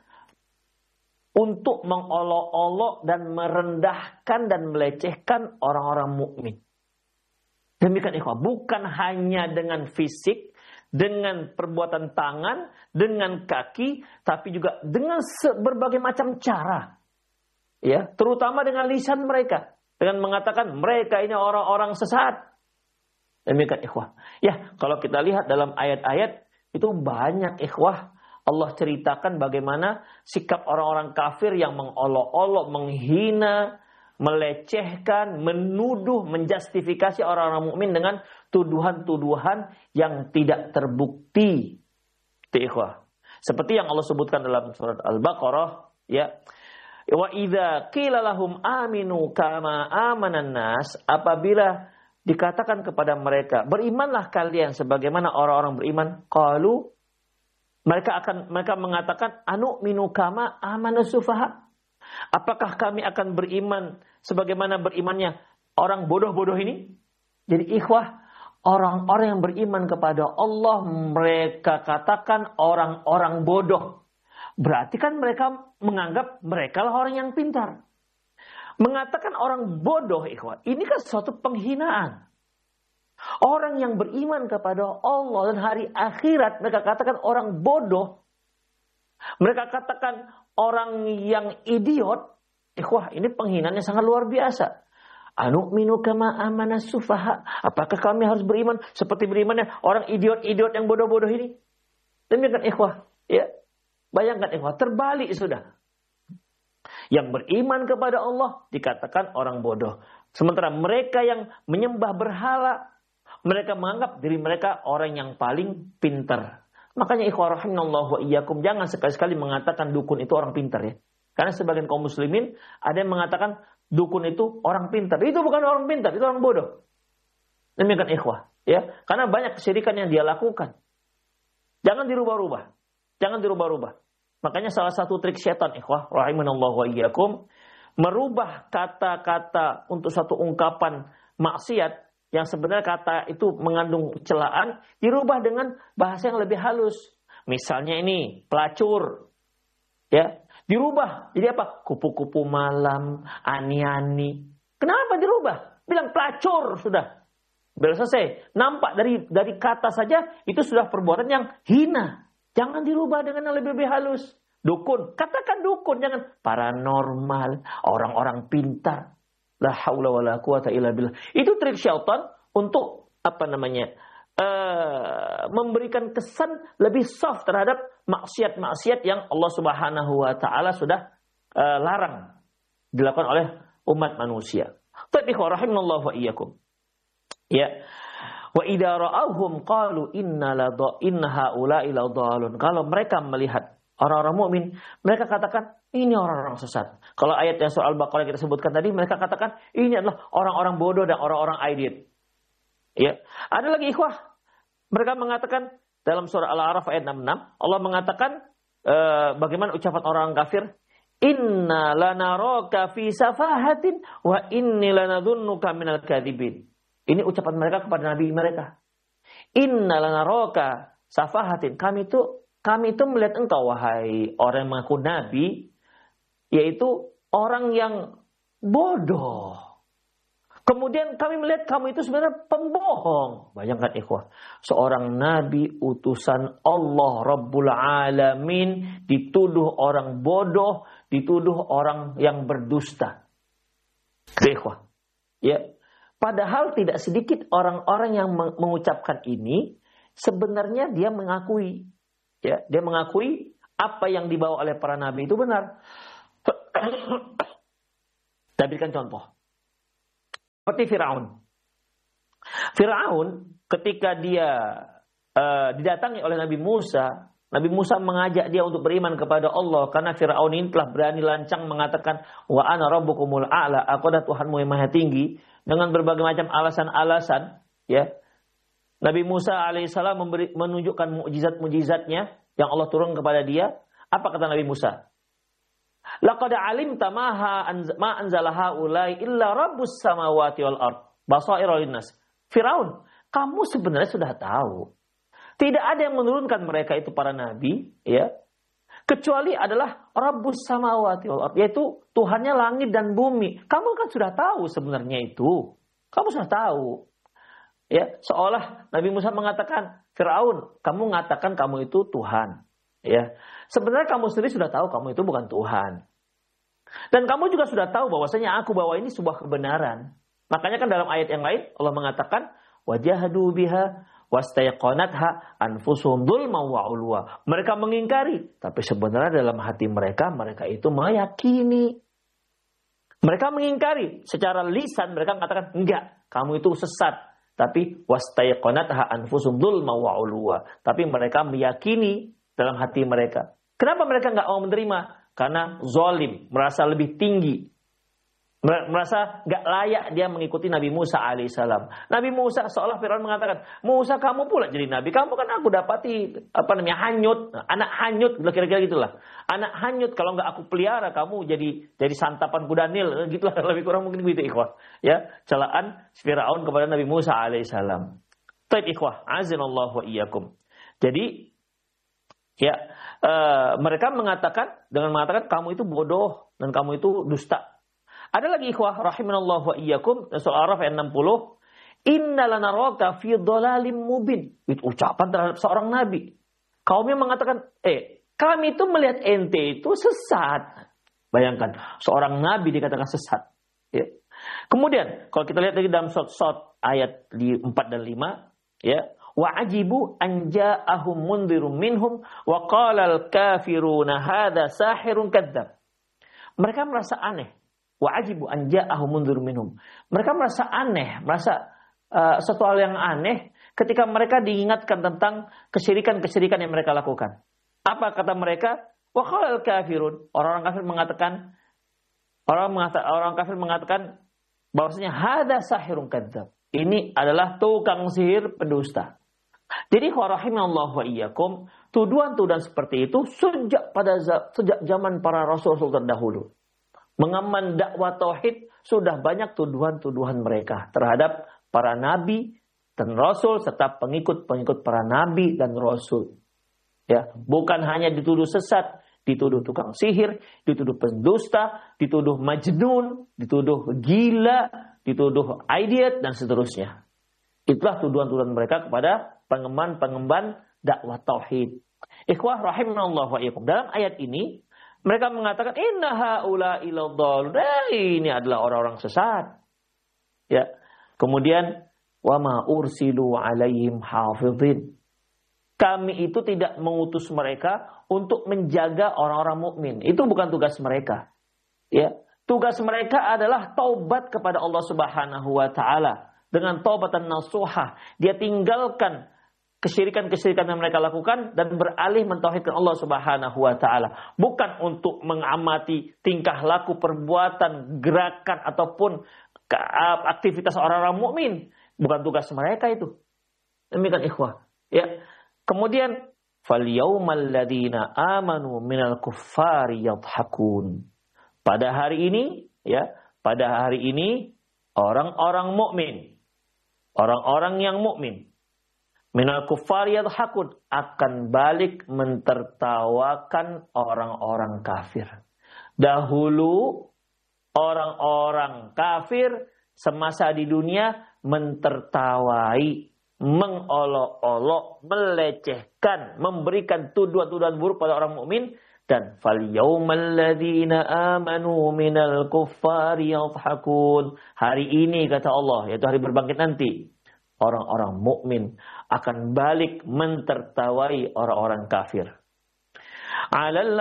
untuk mengolok-olok dan merendahkan dan melecehkan orang-orang mukmin. Demikian ikhwah, bukan hanya dengan fisik, dengan perbuatan tangan, dengan kaki, tapi juga dengan berbagai macam cara. Ya, terutama dengan lisan mereka, dengan mengatakan mereka ini orang-orang sesat. Demikian ikhwah. Ya, kalau kita lihat dalam ayat-ayat itu banyak ikhwah, Allah ceritakan bagaimana sikap orang-orang kafir yang mengolok-olok, menghina, melecehkan, menuduh, menjustifikasi orang-orang mukmin dengan tuduhan-tuduhan yang tidak terbukti. Itu ikhwah. Seperti yang Allah sebutkan dalam surat Al-Baqarah, ya. Wa idza qila lahum aminu kama amanan nas, apabila dikatakan kepada mereka, berimanlah kalian sebagaimana orang-orang beriman, qalu, mereka mengatakan anu'minu kama amana sufaha. Apakah kami akan beriman sebagaimana berimannya orang bodoh-bodoh ini? Jadi ikhwah, orang-orang yang beriman kepada Allah mereka katakan orang-orang bodoh. Berarti kan mereka menganggap mereka lah orang yang pintar. Mengatakan orang bodoh ikhwah, ini kan suatu penghinaan. Orang yang beriman kepada Allah dan hari akhirat, mereka katakan orang bodoh. Mereka katakan orang yang idiot. Ikhwah, ini penghinaan yang sangat luar biasa. Anu'minu kama amana sufaha. Apakah kami harus beriman seperti berimannya orang idiot-idiot yang bodoh-bodoh ini? Demikian ikhwah. Ya. Bayangkan ikhwah, terbalik sudah. Yang beriman kepada Allah dikatakan orang bodoh. Sementara mereka yang menyembah berhala, mereka menganggap diri mereka orang yang paling pintar. Makanya ikhwah rahimallahu wa iyyakum, jangan sekali-sekali mengatakan dukun itu orang pintar ya. Karena sebagian kaum muslimin ada yang mengatakan dukun itu orang pintar. Itu bukan orang pintar, itu orang bodoh. Demikian ikhwah, ya. Karena banyak kesyirikan yang dia lakukan. Jangan dirubah-rubah. Jangan dirubah-rubah. Makanya salah satu trik setan ikhwah rahimallahu wa iyyakum, merubah kata-kata untuk satu ungkapan maksiat yang sebenarnya kata itu mengandung celaan, dirubah dengan bahasa yang lebih halus. Misalnya ini, pelacur. Ya, dirubah. Jadi apa? Kupu-kupu malam, ani-ani. Kenapa dirubah? Bilang pelacur sudah. Biar selesai. Nampak dari kata saja itu sudah perbuatan yang hina. Jangan dirubah dengan yang lebih halus. Dukun. Katakan dukun. Jangan paranormal. Orang-orang pintar. La haula wala quwata illa billah. Itu trik syaitan untuk memberikan kesan lebih soft terhadap maksiat-maksiat yang Allah Subhanahu wa taala sudah larang dilakukan oleh umat manusia. Tapi rahimallahu wa iyyakum. Ya. Wa idza ra'awhum qalu inna haula'i ladallun. Kalau mereka melihat orang-orang mukmin, mereka katakan ini orang-orang sesat. Kalau ayat yang soal Baqarah kita sebutkan tadi, mereka katakan ini adalah orang-orang bodoh dan orang-orang idiot. Ya. Ada lagi ikhwah, mereka mengatakan dalam surah Al-A'raf ayat 66, Allah mengatakan bagaimana ucapan orang kafir, inna lanaraka fi safahatin wa inni lanadhunnuka minal kadzibin. Ini ucapan mereka kepada nabi mereka. Inna lanaraka safahatin. Kami itu melihat engkau wahai orang yang mengaku nabi, yaitu orang yang bodoh. Kemudian kami melihat kamu itu sebenarnya pembohong. Bayangkan ikhwah, seorang nabi utusan Allah Rabbul Alamin dituduh orang bodoh, dituduh orang yang berdusta. Ikhwah, ya. Padahal tidak sedikit orang-orang yang mengucapkan ini sebenarnya dia mengakui, ya, dia mengakui apa yang dibawa oleh para nabi itu benar. Saya berikan contoh. Seperti Firaun. Firaun ketika dia didatangi oleh Nabi Musa mengajak dia untuk beriman kepada Allah karena Firaun ini telah berani lancang mengatakan wa ana rabbukumul a'la, aku adalah Tuhanmu yang maha tinggi, dengan berbagai macam alasan-alasan, ya. Nabi Musa alaihissalam menunjukkan mukjizat-mukjizatnya yang Allah turun kepada dia. Apa kata Nabi Musa? Laqad alimta ma anzala haula'i illa rabbus samawati wal ard basaira linnas. Firaun, kamu sebenarnya sudah tahu. Tidak ada yang menurunkan mereka itu para nabi, ya. Kecuali adalah Rabbus samawati wal ard, yaitu Tuhannya langit dan bumi. Kamu kan sudah tahu sebenarnya itu. Kamu sudah tahu. Ya, seolah Nabi Musa mengatakan, Firaun, kamu mengatakan kamu itu Tuhan. Ya, sebenarnya kamu sendiri sudah tahu kamu itu bukan Tuhan. Dan kamu juga sudah tahu bahwasanya aku bawa ini sebuah kebenaran. Makanya kan dalam ayat yang lain Allah mengatakan, wajahadu biha wastayqanatha anfusuhum dzulman wa ulwa. Mereka mengingkari, tapi sebenarnya dalam hati mereka itu meyakini. Mereka mengingkari secara lisan, mereka mengatakan enggak, kamu itu sesat. Tapi wastayqanatha anfusuhum dzulman wa ulwa. Tapi mereka meyakini dalam hati mereka. Kenapa mereka enggak mau menerima? Karena zalim, merasa lebih tinggi. Merasa gak layak dia mengikuti Nabi Musa alaihissalam. Nabi Musa seolah Firaun mengatakan, Musa kamu pula jadi nabi. Kamu kan aku dapati hanyut, anak hanyut, kira-kira gitulah. Anak hanyut kalau nggak aku pelihara kamu jadi santapan kuda Nil, gitulah lebih kurang mungkin begitu ikhwah. Ya, celaan Firaun kepada Nabi Musa alaihissalam. Taib ikhwah, azinallahu wa iyyakum. Jadi ya mereka mengatakan kamu itu bodoh dan kamu itu dusta. Ada lagi ikhwah rahimanallahu wa iyyakum, surah Araf ayat 60, innalanaroka fi dhalalim mubin. Itu ucapan terhadap seorang nabi. Kaumnya mengatakan, kami itu melihat ente itu sesat. Bayangkan, seorang nabi dikatakan sesat. Ya. Kemudian, kalau kita lihat lagi dalam Sot ayat 4 dan 5, ya, wa ajibu an ja'ahum mundhirum minhum wa qala al-kafiruna hadza sahirun kadzdzab. Mereka merasa aneh. Wa ajibu an ja'ahum mundhirum minhum. Mereka merasa aneh, suatu hal yang aneh ketika mereka diingatkan tentang kesyirikan-kesyirikan yang mereka lakukan. Apa kata mereka? Wa qala al-kafirun. Orang kafir mengatakan bahwasanya hadza sahirun kadzdzab. Ini adalah tukang sihir pendusta. Jadi rahimallahu wa iyyakum, tuduhan-tuduhan seperti itu sejak zaman para rasul-rasul terdahulu. Mengemban dakwah tauhid sudah banyak tuduhan-tuduhan mereka terhadap para nabi dan rasul serta pengikut-pengikut para nabi dan rasul. Ya, bukan hanya dituduh sesat, dituduh tukang sihir, dituduh pendusta, dituduh majnun, dituduh gila, dituduh idiot dan seterusnya. Itulah tuduhan-tuduhan mereka kepada pengemban dakwah tauhid. Ikhwah rahimanallahu wa iyyakum. Dalam ayat ini mereka mengatakan inna haula ila dhallun. Ini adalah orang-orang sesat. Ya. Kemudian wa ma ursilu alaihim hafizin. Kami itu tidak mengutus mereka untuk menjaga orang-orang mukmin. Itu bukan tugas mereka. Ya. Tugas mereka adalah taubat kepada Allah Subhanahu wa taala dengan taubatan nasuha. Dia tinggalkan kesyirikan-kesyirikan yang mereka lakukan dan beralih mentauhidkan Allah Subhanahu wa taala. Bukan untuk mengamati tingkah laku, perbuatan, gerakan ataupun aktivitas orang-orang mukmin. Bukan tugas mereka itu. Demikian ikhwah. Ya. Kemudian fal yaumal ladzina amanu minal kuffari yadhakun. Pada hari ini, ya, pada hari ini orang-orang mukmin, orang-orang yang mukmin minal kuffari yadhakun akan balik mentertawakan orang-orang kafir. Dahulu orang-orang kafir semasa di dunia mentertawai, mengolok-olok, melecehkan, memberikan tuduhan-tuduhan buruk pada orang mukmin. Dan fal yaumal ladzina amanu minal kuffari yadhakun. Hari ini kata Allah, yaitu hari berbangkit nanti, orang-orang mukmin akan balik mentertawai orang-orang kafir. 'Alal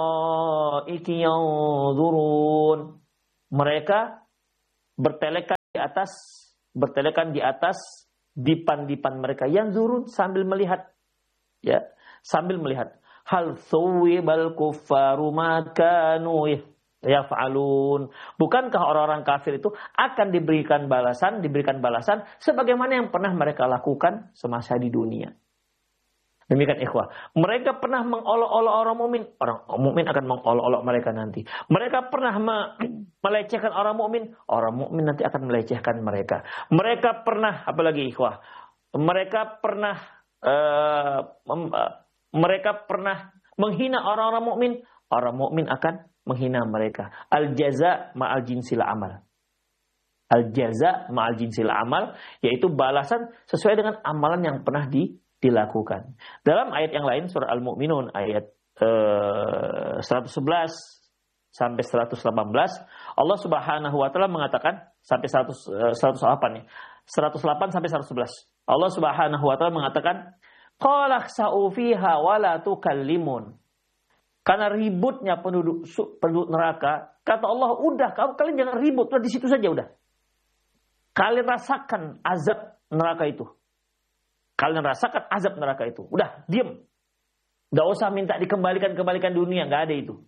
laraiki yanzurun. Mereka bertelekan atas, bertelekan di atas dipan-dipan mereka. Yanzurun, sambil melihat. Ya, sambil melihat. Hal thuwibal kuffaru ma kanu yaf'alun. Bukankah orang-orang kafir itu akan diberikan balasan sebagaimana yang pernah mereka lakukan semasa di dunia. Demikian ikhwah. Mereka pernah mengolok-olok orang mukmin. Orang mukmin akan mengolok-olok mereka nanti. Mereka pernah melecehkan orang mukmin nanti akan melecehkan mereka. Mereka pernah, apalagi ikhwah, mereka pernah menghina orang mukmin akan menghina mereka. Al jaza ma'al jinsil amal. Al jaza ma'al jinsil amal, yaitu balasan sesuai dengan amalan yang pernah dilakukan. Dalam ayat yang lain, surah Al-Mu'minun ayat 111 sampai 118, Allah Subhanahu wa taala mengatakan sampai 108 ya. 108 sampai 111. Allah Subhanahu wa taala mengatakan, "Qala khsa'u fiha wa la tukallimun." Karena ributnya penduduk neraka, kata Allah, udah kalian jangan ribut, udah di situ saja udah. Kalian rasakan azab neraka itu. Udah, diam. Enggak usah minta dikembalikan dunia, enggak ada itu.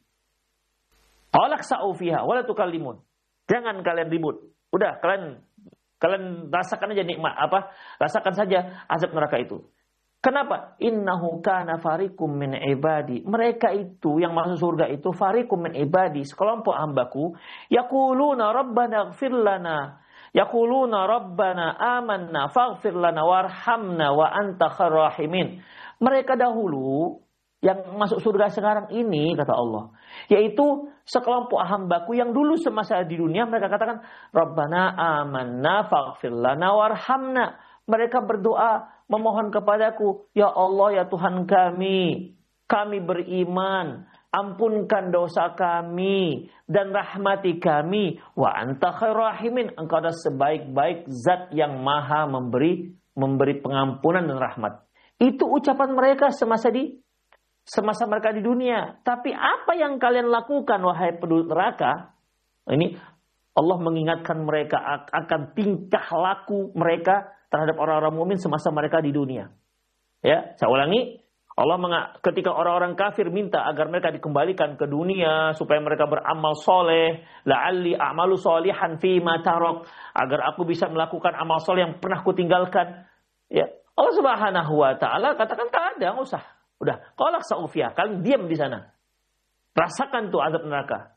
Qala khsa'u fiha wa la tukallimun. Jangan kalian ribut. Udah, kalian rasakan aja nikmat rasakan saja azab neraka itu. Kenapa? Innahu kana fariqum min ibadi. Mereka itu yang masuk surga itu fariqum min ibadi, sekelompok hambaku, yaquluna rabbana ighfir lana. Yaquluna rabbana amanna faghfir lana warhamna wa anta khairur rahimin. Mereka dahulu yang masuk surga sekarang ini, kata Allah, yaitu sekelompok hambaku yang dulu semasa di dunia mereka katakan rabbana amanna faghfir lana warhamna. Mereka berdoa memohon kepadaku, ya Allah ya Tuhan kami beriman, ampunkan dosa kami dan rahmati kami, wa anta khairur rahimin, engkau adalah sebaik-baik zat yang maha memberi pengampunan dan rahmat. Itu ucapan mereka semasa mereka di dunia. Tapi apa yang kalian lakukan wahai penduduk neraka? Ini Allah mengingatkan mereka akan tingkah laku mereka terhadap orang-orang mukmin semasa mereka di dunia. Ya, saya ulangi. Allah ketika orang-orang kafir minta agar mereka dikembalikan ke dunia supaya mereka beramal soleh, la'alli a'malu solihan fi ma tarok, agar aku bisa melakukan amal soleh yang pernah kutinggalkan. Ya, Allah Subhanahu wa taala katakan tak ada, enggak usah. Udah, qala khsa'u, kalian diam di sana. Rasakan tuh azab neraka.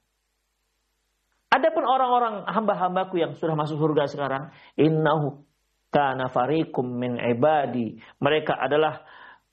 Adapun orang-orang hamba-hambaku yang sudah masuk surga sekarang, innahu kana fariqum min ibadi. Mereka adalah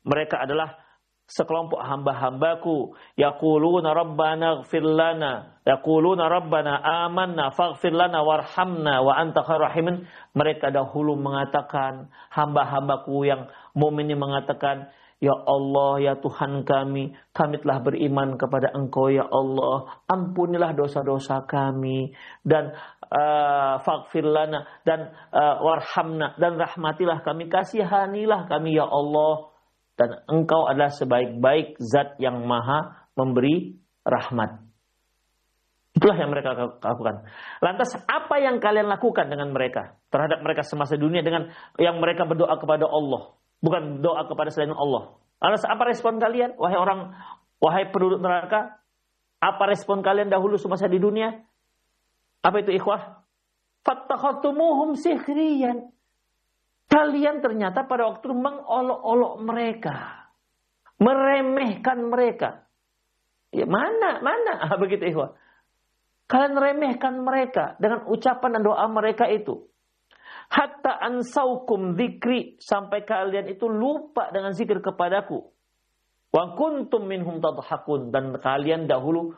sekelompok hamba-hambaku, yaquluna rabbana ighfir lana, yaquluna rabbana amanna faghfir lana warhamna wa anta khairur rahimin. Mereka dahulu mengatakan, hamba-hambaku yang mukmin mengatakan, ya Allah ya Tuhan kami telah beriman kepada Engkau ya Allah, ampunilah dosa-dosa kami dan faghfir lana dan warhamna, dan rahmatilah kami, kasihanilah kami ya Allah, dan Engkau adalah sebaik-baik zat yang maha memberi rahmat. Itulah yang mereka lakukan. Lantas apa yang kalian lakukan dengan mereka, terhadap mereka semasa dunia, dengan yang mereka berdoa kepada Allah, bukan doa kepada selain Allah? Lantas apa respon kalian, wahai penduduk neraka? Apa respon kalian dahulu semasa di dunia? Apa itu ikhwah? Fattakhatumuhum sikhriyan. Kalian ternyata pada waktu itu mengolok-olok mereka, meremehkan mereka. Ya mana? Begitu ikhwah. Kalian remehkan mereka dengan ucapan dan doa mereka itu. Hatta ansaukum dzikri, sampai kalian itu lupa dengan zikir kepadaku. Wa kuntum minhum tadhakun, dan kalian dahulu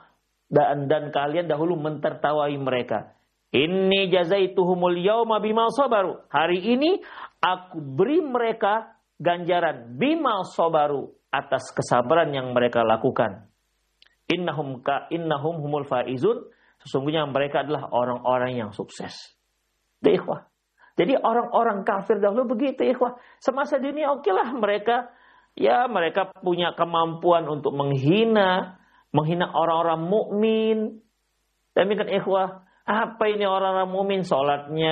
mentertawai mereka. Inni jazaituhumul yauma bima sabaru. Hari ini aku beri mereka ganjaran bima sabaru, atas kesabaran yang mereka lakukan. Innahum humul faizun. Sesungguhnya mereka adalah orang-orang yang sukses. Ikhwah. Jadi orang-orang kafir dahulu begitu ikhwah. Semasa dunia okelah mereka punya kemampuan untuk menghina orang-orang mukmin. Demikian ikhwah, apa ini orang-orang mukmin, salatnya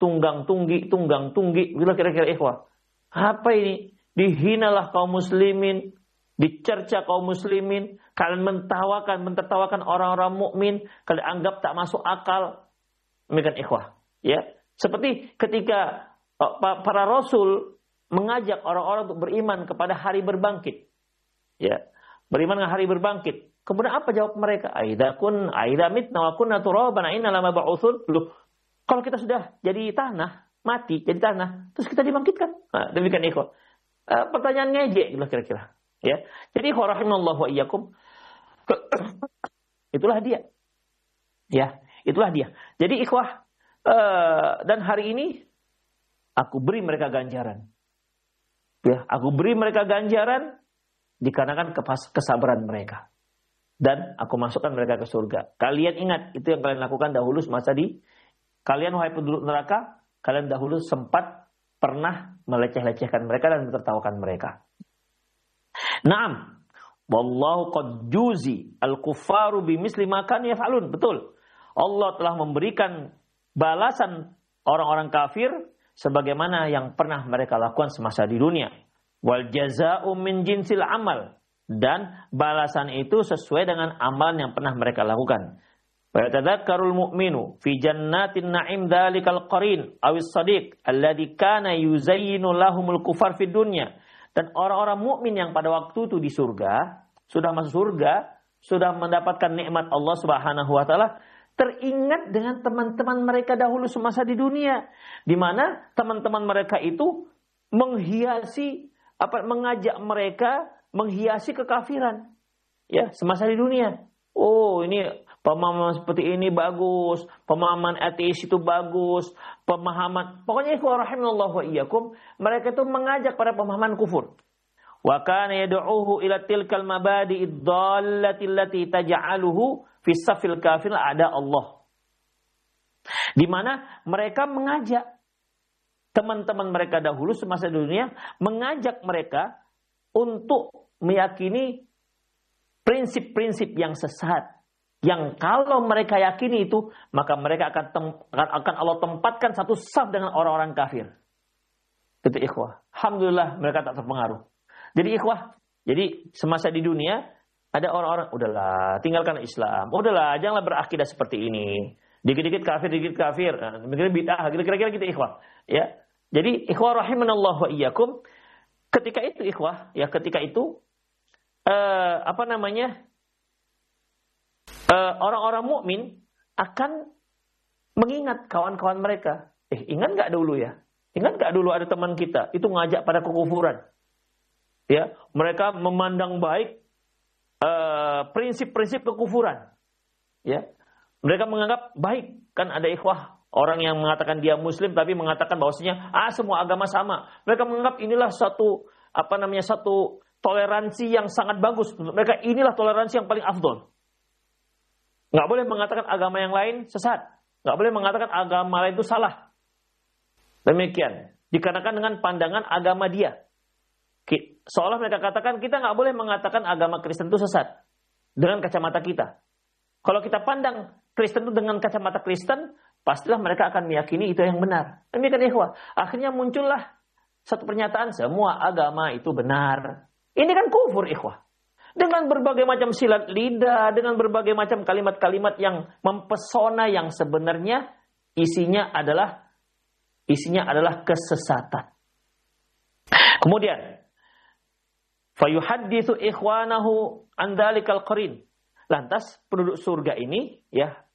tunggang tunggi. Bila kira-kira ikhwah. Apa ini? Dihinalah kaum muslimin, dicerca kaum muslimin, kalian mentertawakan orang-orang mukmin, kalian anggap tak masuk akal. Demikian ikhwah, ya. Seperti ketika para rasul mengajak orang-orang untuk beriman kepada hari berbangkit. Ya, beriman dengan hari berbangkit. Kemudian apa jawab mereka? Aidza mitna wa kunna turaban inna lama ba'utsun. Loh, kalau kita sudah jadi tanah, mati jadi tanah, terus kita dibangkitkan. Nah, demikian ikhwah. Pertanyaan ngejek gitu kira-kira. Ya. Jadi rahimallahu wa iyyakum. Itulah dia. Ya, itulah dia. Jadi ikhwah, dan hari ini aku beri mereka ganjaran. Ya, aku beri mereka ganjaran dikarenakan kesabaran mereka. Dan aku masukkan mereka ke surga. Kalian ingat, itu yang kalian lakukan dahulu semasa kalian wahai penduduk neraka, kalian dahulu sempat pernah meleceh-lecehkan mereka dan menertawakan mereka. Naam. Wallahu qad juzi al-kuffaru bimisli ma kan yaf'alun. Betul. Allah telah memberikan balasan orang-orang kafir sebagaimana yang pernah mereka lakukan semasa di dunia. Wal jazaa'u min jinsil amal. Dan balasan itu sesuai dengan amalan yang pernah mereka lakukan. Wa yatadzakkarul mu'minu fi jannatin na'im dzalikal qarin awis sadiq alladzi kana yuzayyinu lahumul kufar fid dunya. Dan orang-orang mukmin yang pada waktu itu di surga, sudah masuk surga, sudah mendapatkan nikmat Allah Subhanahu wa taala, teringat dengan teman-teman mereka dahulu semasa di dunia, di mana teman-teman mereka itu mengajak mereka menghiasi kekafiran. Ya, semasa di dunia. Oh, ini pemahaman seperti ini bagus, pemahaman ateis itu bagus, pemahaman, pokoknya ikhwah rahimallahu wa iyyakum, mereka itu mengajak pada pemahaman kufur. Wa kana yad'uhu ila tilkal mabadi'id dhallati allati taj'aluhu fi safil kafir ada Allah. Di mana mereka mengajak teman-teman mereka dahulu semasa dunia, mengajak mereka untuk meyakini prinsip-prinsip yang sesat, yang kalau mereka yakini itu, maka mereka akan Allah tempatkan satu saf dengan orang-orang kafir. Itu ikhwah. Alhamdulillah mereka tak terpengaruh. Jadi ikhwah, jadi semasa di dunia ada orang-orang, udahlah tinggalkan Islam, udahlah janganlah berakidah seperti ini. Dikit-dikit kafir, mikirnya bid'ah, kira-kira gitu ikhwah. Ya. Jadi ikhwah rahimanallahu wa iyyakum, ketika itu ikhwah, ya ketika itu orang-orang mukmin akan mengingat kawan-kawan mereka. Ingat nggak dulu ya? Ingat nggak dulu ada teman kita itu ngajak pada kekufuran? Ya, mereka memandang baik prinsip-prinsip kekufuran. Ya, mereka menganggap baik. Kan ada ikhwah orang yang mengatakan dia Muslim tapi mengatakan bahwasanya semua agama sama. Mereka menganggap inilah satu toleransi yang sangat bagus. Mereka inilah toleransi yang paling afdol. Nggak boleh mengatakan agama yang lain sesat. Nggak boleh mengatakan agama lain itu salah. Demikian. Dikarenakan dengan pandangan agama dia. Seolah mereka katakan kita nggak boleh mengatakan agama Kristen itu sesat. Dengan kacamata kita. Kalau kita pandang Kristen itu dengan kacamata Kristen, pastilah mereka akan meyakini itu yang benar. Demikian ikhwah. Akhirnya muncullah satu pernyataan, semua agama itu benar. Ini kan kufur ikhwah. Dengan berbagai macam silat lidah, dengan berbagai macam kalimat-kalimat yang mempesona yang sebenarnya isinya adalah kesesatan. Kemudian fayuhadditsu ikhwanahu an dzalikal qarin. Lantas penduduk surga ini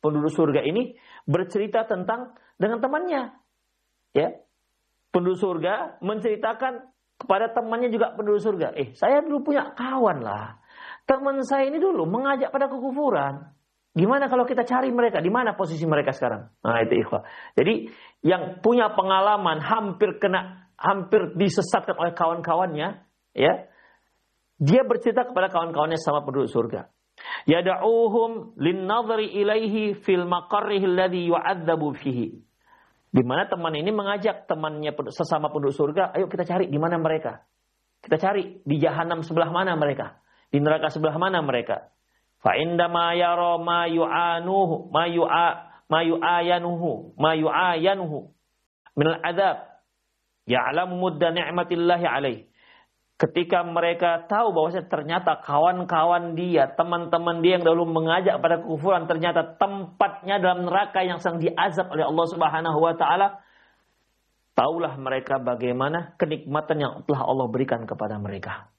bercerita tentang dengan temannya. Ya. Penduduk surga menceritakan kepada temannya juga penduduk surga. Saya dulu punya kawan lah. Teman saya ini dulu mengajak pada kekufuran. Gimana kalau kita cari mereka? Di mana posisi mereka sekarang? Nah, itu ikhwah. Jadi yang punya pengalaman hampir disesatkan oleh kawan-kawannya, ya. Dia bercerita kepada kawan-kawannya sama penduduk surga. Yad'uhum lin-nadhri ilaihi fil maqarrihi alladhi yu'adzabu fihi. Di mana teman ini mengajak temannya sesama penduduk surga, ayo kita cari di mana mereka. Kita cari di jahanam sebelah mana mereka, di neraka sebelah mana mereka. Fa indama yara ma yu'ayanuhu. minal adzab ya'lamu mudda ni'matillahi alaih. Ketika mereka tahu bahwa ternyata kawan-kawan dia, teman-teman dia yang dahulu mengajak pada kekufuran, ternyata tempatnya dalam neraka yang sedang diazab oleh Allah Subhanahu wa taala, taulah mereka bagaimana kenikmatan yang telah Allah berikan kepada mereka.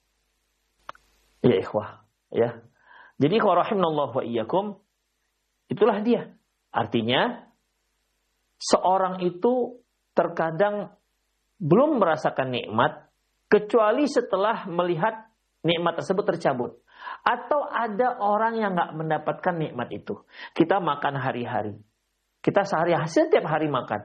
Ya ikhwah, ya. Jadi ikhwah rahimanallahu wa iyyakum, itulah dia. Artinya seorang itu terkadang belum merasakan nikmat kecuali setelah melihat nikmat tersebut tercabut. Atau ada orang yang nggak mendapatkan nikmat itu. Kita makan hari-hari. Kita setiap hari makan.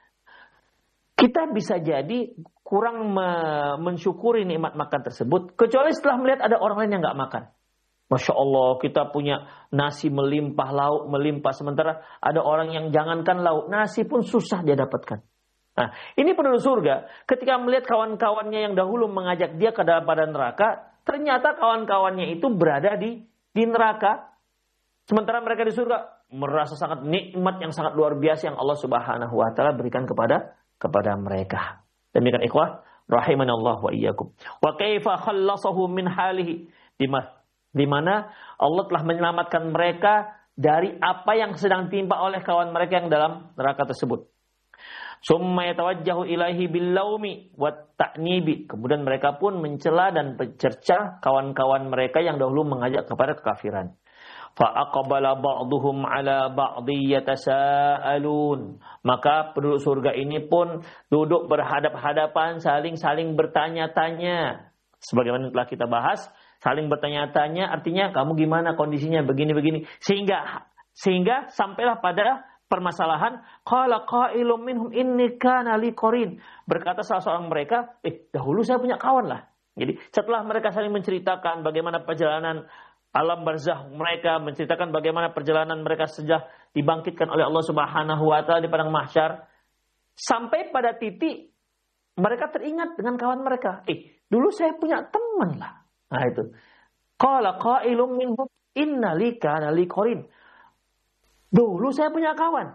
Kita bisa jadi kurang mensyukuri nikmat makan tersebut. Kecuali setelah melihat ada orang lain yang nggak makan. Masya Allah, kita punya nasi melimpah, lauk melimpah. Sementara ada orang yang jangankan lauk, nasi pun susah dia dapatkan. Nah, ini penduduk surga, ketika melihat kawan-kawannya yang dahulu mengajak dia ke dalam pada neraka, ternyata kawan-kawannya itu berada di neraka. Sementara mereka di surga merasa sangat nikmat yang sangat luar biasa yang Allah Subhanahu wa taala berikan kepada mereka. Demikian ikhwah rahimanallahu wa iyyakum. Wa kaifa khallasahu min halihi, di mana Allah telah menyelamatkan mereka dari apa yang sedang timpa oleh kawan mereka yang dalam neraka tersebut. Summa yatawajjahu ilaihi billaumi wat ta'nibi. Kemudian mereka pun mencela dan mencerca kawan-kawan mereka yang dahulu mengajak kepada kekafiran. Fa aqbala ba'dhum ala ba'dhi yatasaalun. Maka penduduk surga ini pun duduk berhadap-hadapan, saling bertanya-tanya. Sebagaimana telah kita bahas, saling bertanya-tanya artinya kamu gimana kondisinya begini-begini, sehingga sampailah pada permasalahan, qala qailum minhum inni kana li qarin. Berkata salah seorang mereka, dahulu saya punya kawan lah. Jadi setelah mereka saling menceritakan bagaimana perjalanan alam barzakh mereka, menceritakan bagaimana perjalanan mereka sejak dibangkitkan oleh Allah Subhanahu wa taala di padang mahsyar, sampai pada titik mereka teringat dengan kawan mereka. Dulu saya punya teman lah. Nah itu. Qala qailum minhum inna li kana li qarin. Dulu saya punya kawan.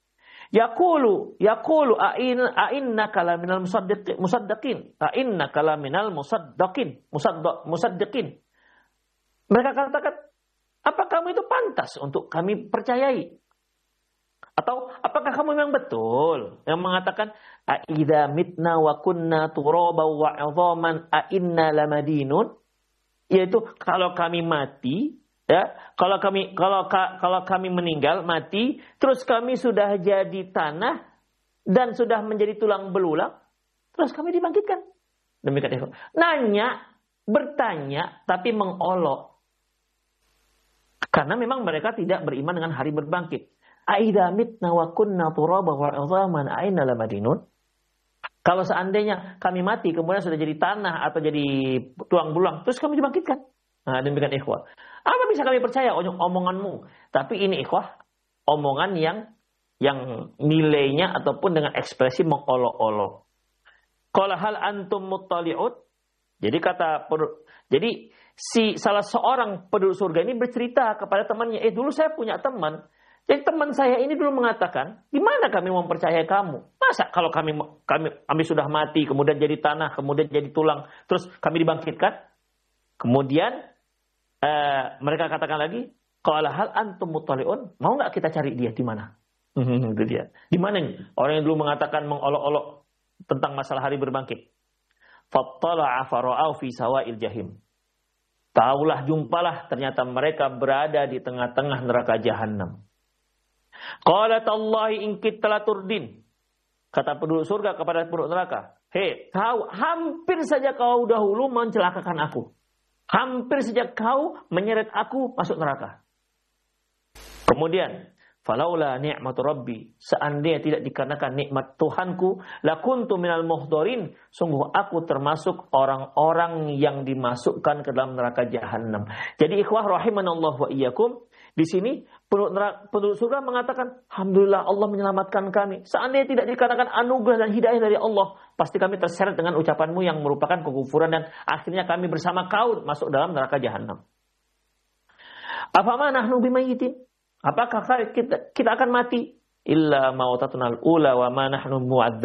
Yaqulu a'inna kalaminal musaddiqin. A'inna kalaminal musaddiqin. Mereka katakan, apa kamu itu pantas untuk kami percayai? Atau apakah kamu memang betul yang mengatakan a'idza mitna wa kunna turaba wa 'idhaman a'inna lamadinun? Yaitu kalau kami mati, ya, kalau kami meninggal, mati, terus kami sudah jadi tanah dan sudah menjadi tulang belulang, terus kami dibangkitkan. Demikian itu. Bertanya, tapi mengolok. Karena memang mereka tidak beriman dengan hari berbangkit. Aidza mitna wa kunna turaba wa 'idhaman aina lamadinun. Kalau seandainya kami mati kemudian sudah jadi tanah atau jadi tulang belulang, terus kami dibangkitkan. Nah, demikian ikhwah. Apa bisa kami percaya omonganmu? Tapi ini ikhwah, omongan yang nilainya ataupun dengan ekspresi mengolok-olok. Qala hal antum muttali'un? Jadi salah seorang penduduk surga ini bercerita kepada temannya, dulu saya punya teman. Jadi teman saya ini dulu mengatakan, gimana kami mempercayai kamu? Masa kalau kami sudah mati, kemudian jadi tanah, kemudian jadi tulang, terus kami dibangkitkan? Kemudian mereka katakan lagi, qala hal antum muttali'un? Mau nggak kita cari dia di mana? Itu dia. Di mana nih? Orang yang dulu mengatakan mengolok-olok tentang masalah hari berbangkit. Fattala'a fara'au fi sawa'il jahim. Taulah, jumpalah, ternyata mereka berada di tengah-tengah neraka jahanam. Qala tallahi in kitta laturdin. Kata penduduk surga kepada penduduk neraka, kau hampir saja kau dahulu mencelakakan aku. Hampir saja kau menyeret aku masuk neraka. Kemudian, falaula ni'matu rabbi, seandainya tidak dikarenakan nikmat Tuhanku, lakuntu minal muhdarin, sungguh aku termasuk orang-orang yang dimasukkan ke dalam neraka jahanam. Jadi ikhwah rahimanallahu wa iyyakum, di sini penduduk surga mengatakan, alhamdulillah Allah menyelamatkan kami. Seandainya tidak dikatakan anugerah dan hidayah dari Allah, pasti kami terseret dengan ucapanmu yang merupakan kekufuran dan akhirnya kami bersama kau masuk dalam neraka jahanam. Afama nahnu bimayyitin? Apakah kita akan mati? Illa mautatun al-ula wa ma nahnu mu'adzab.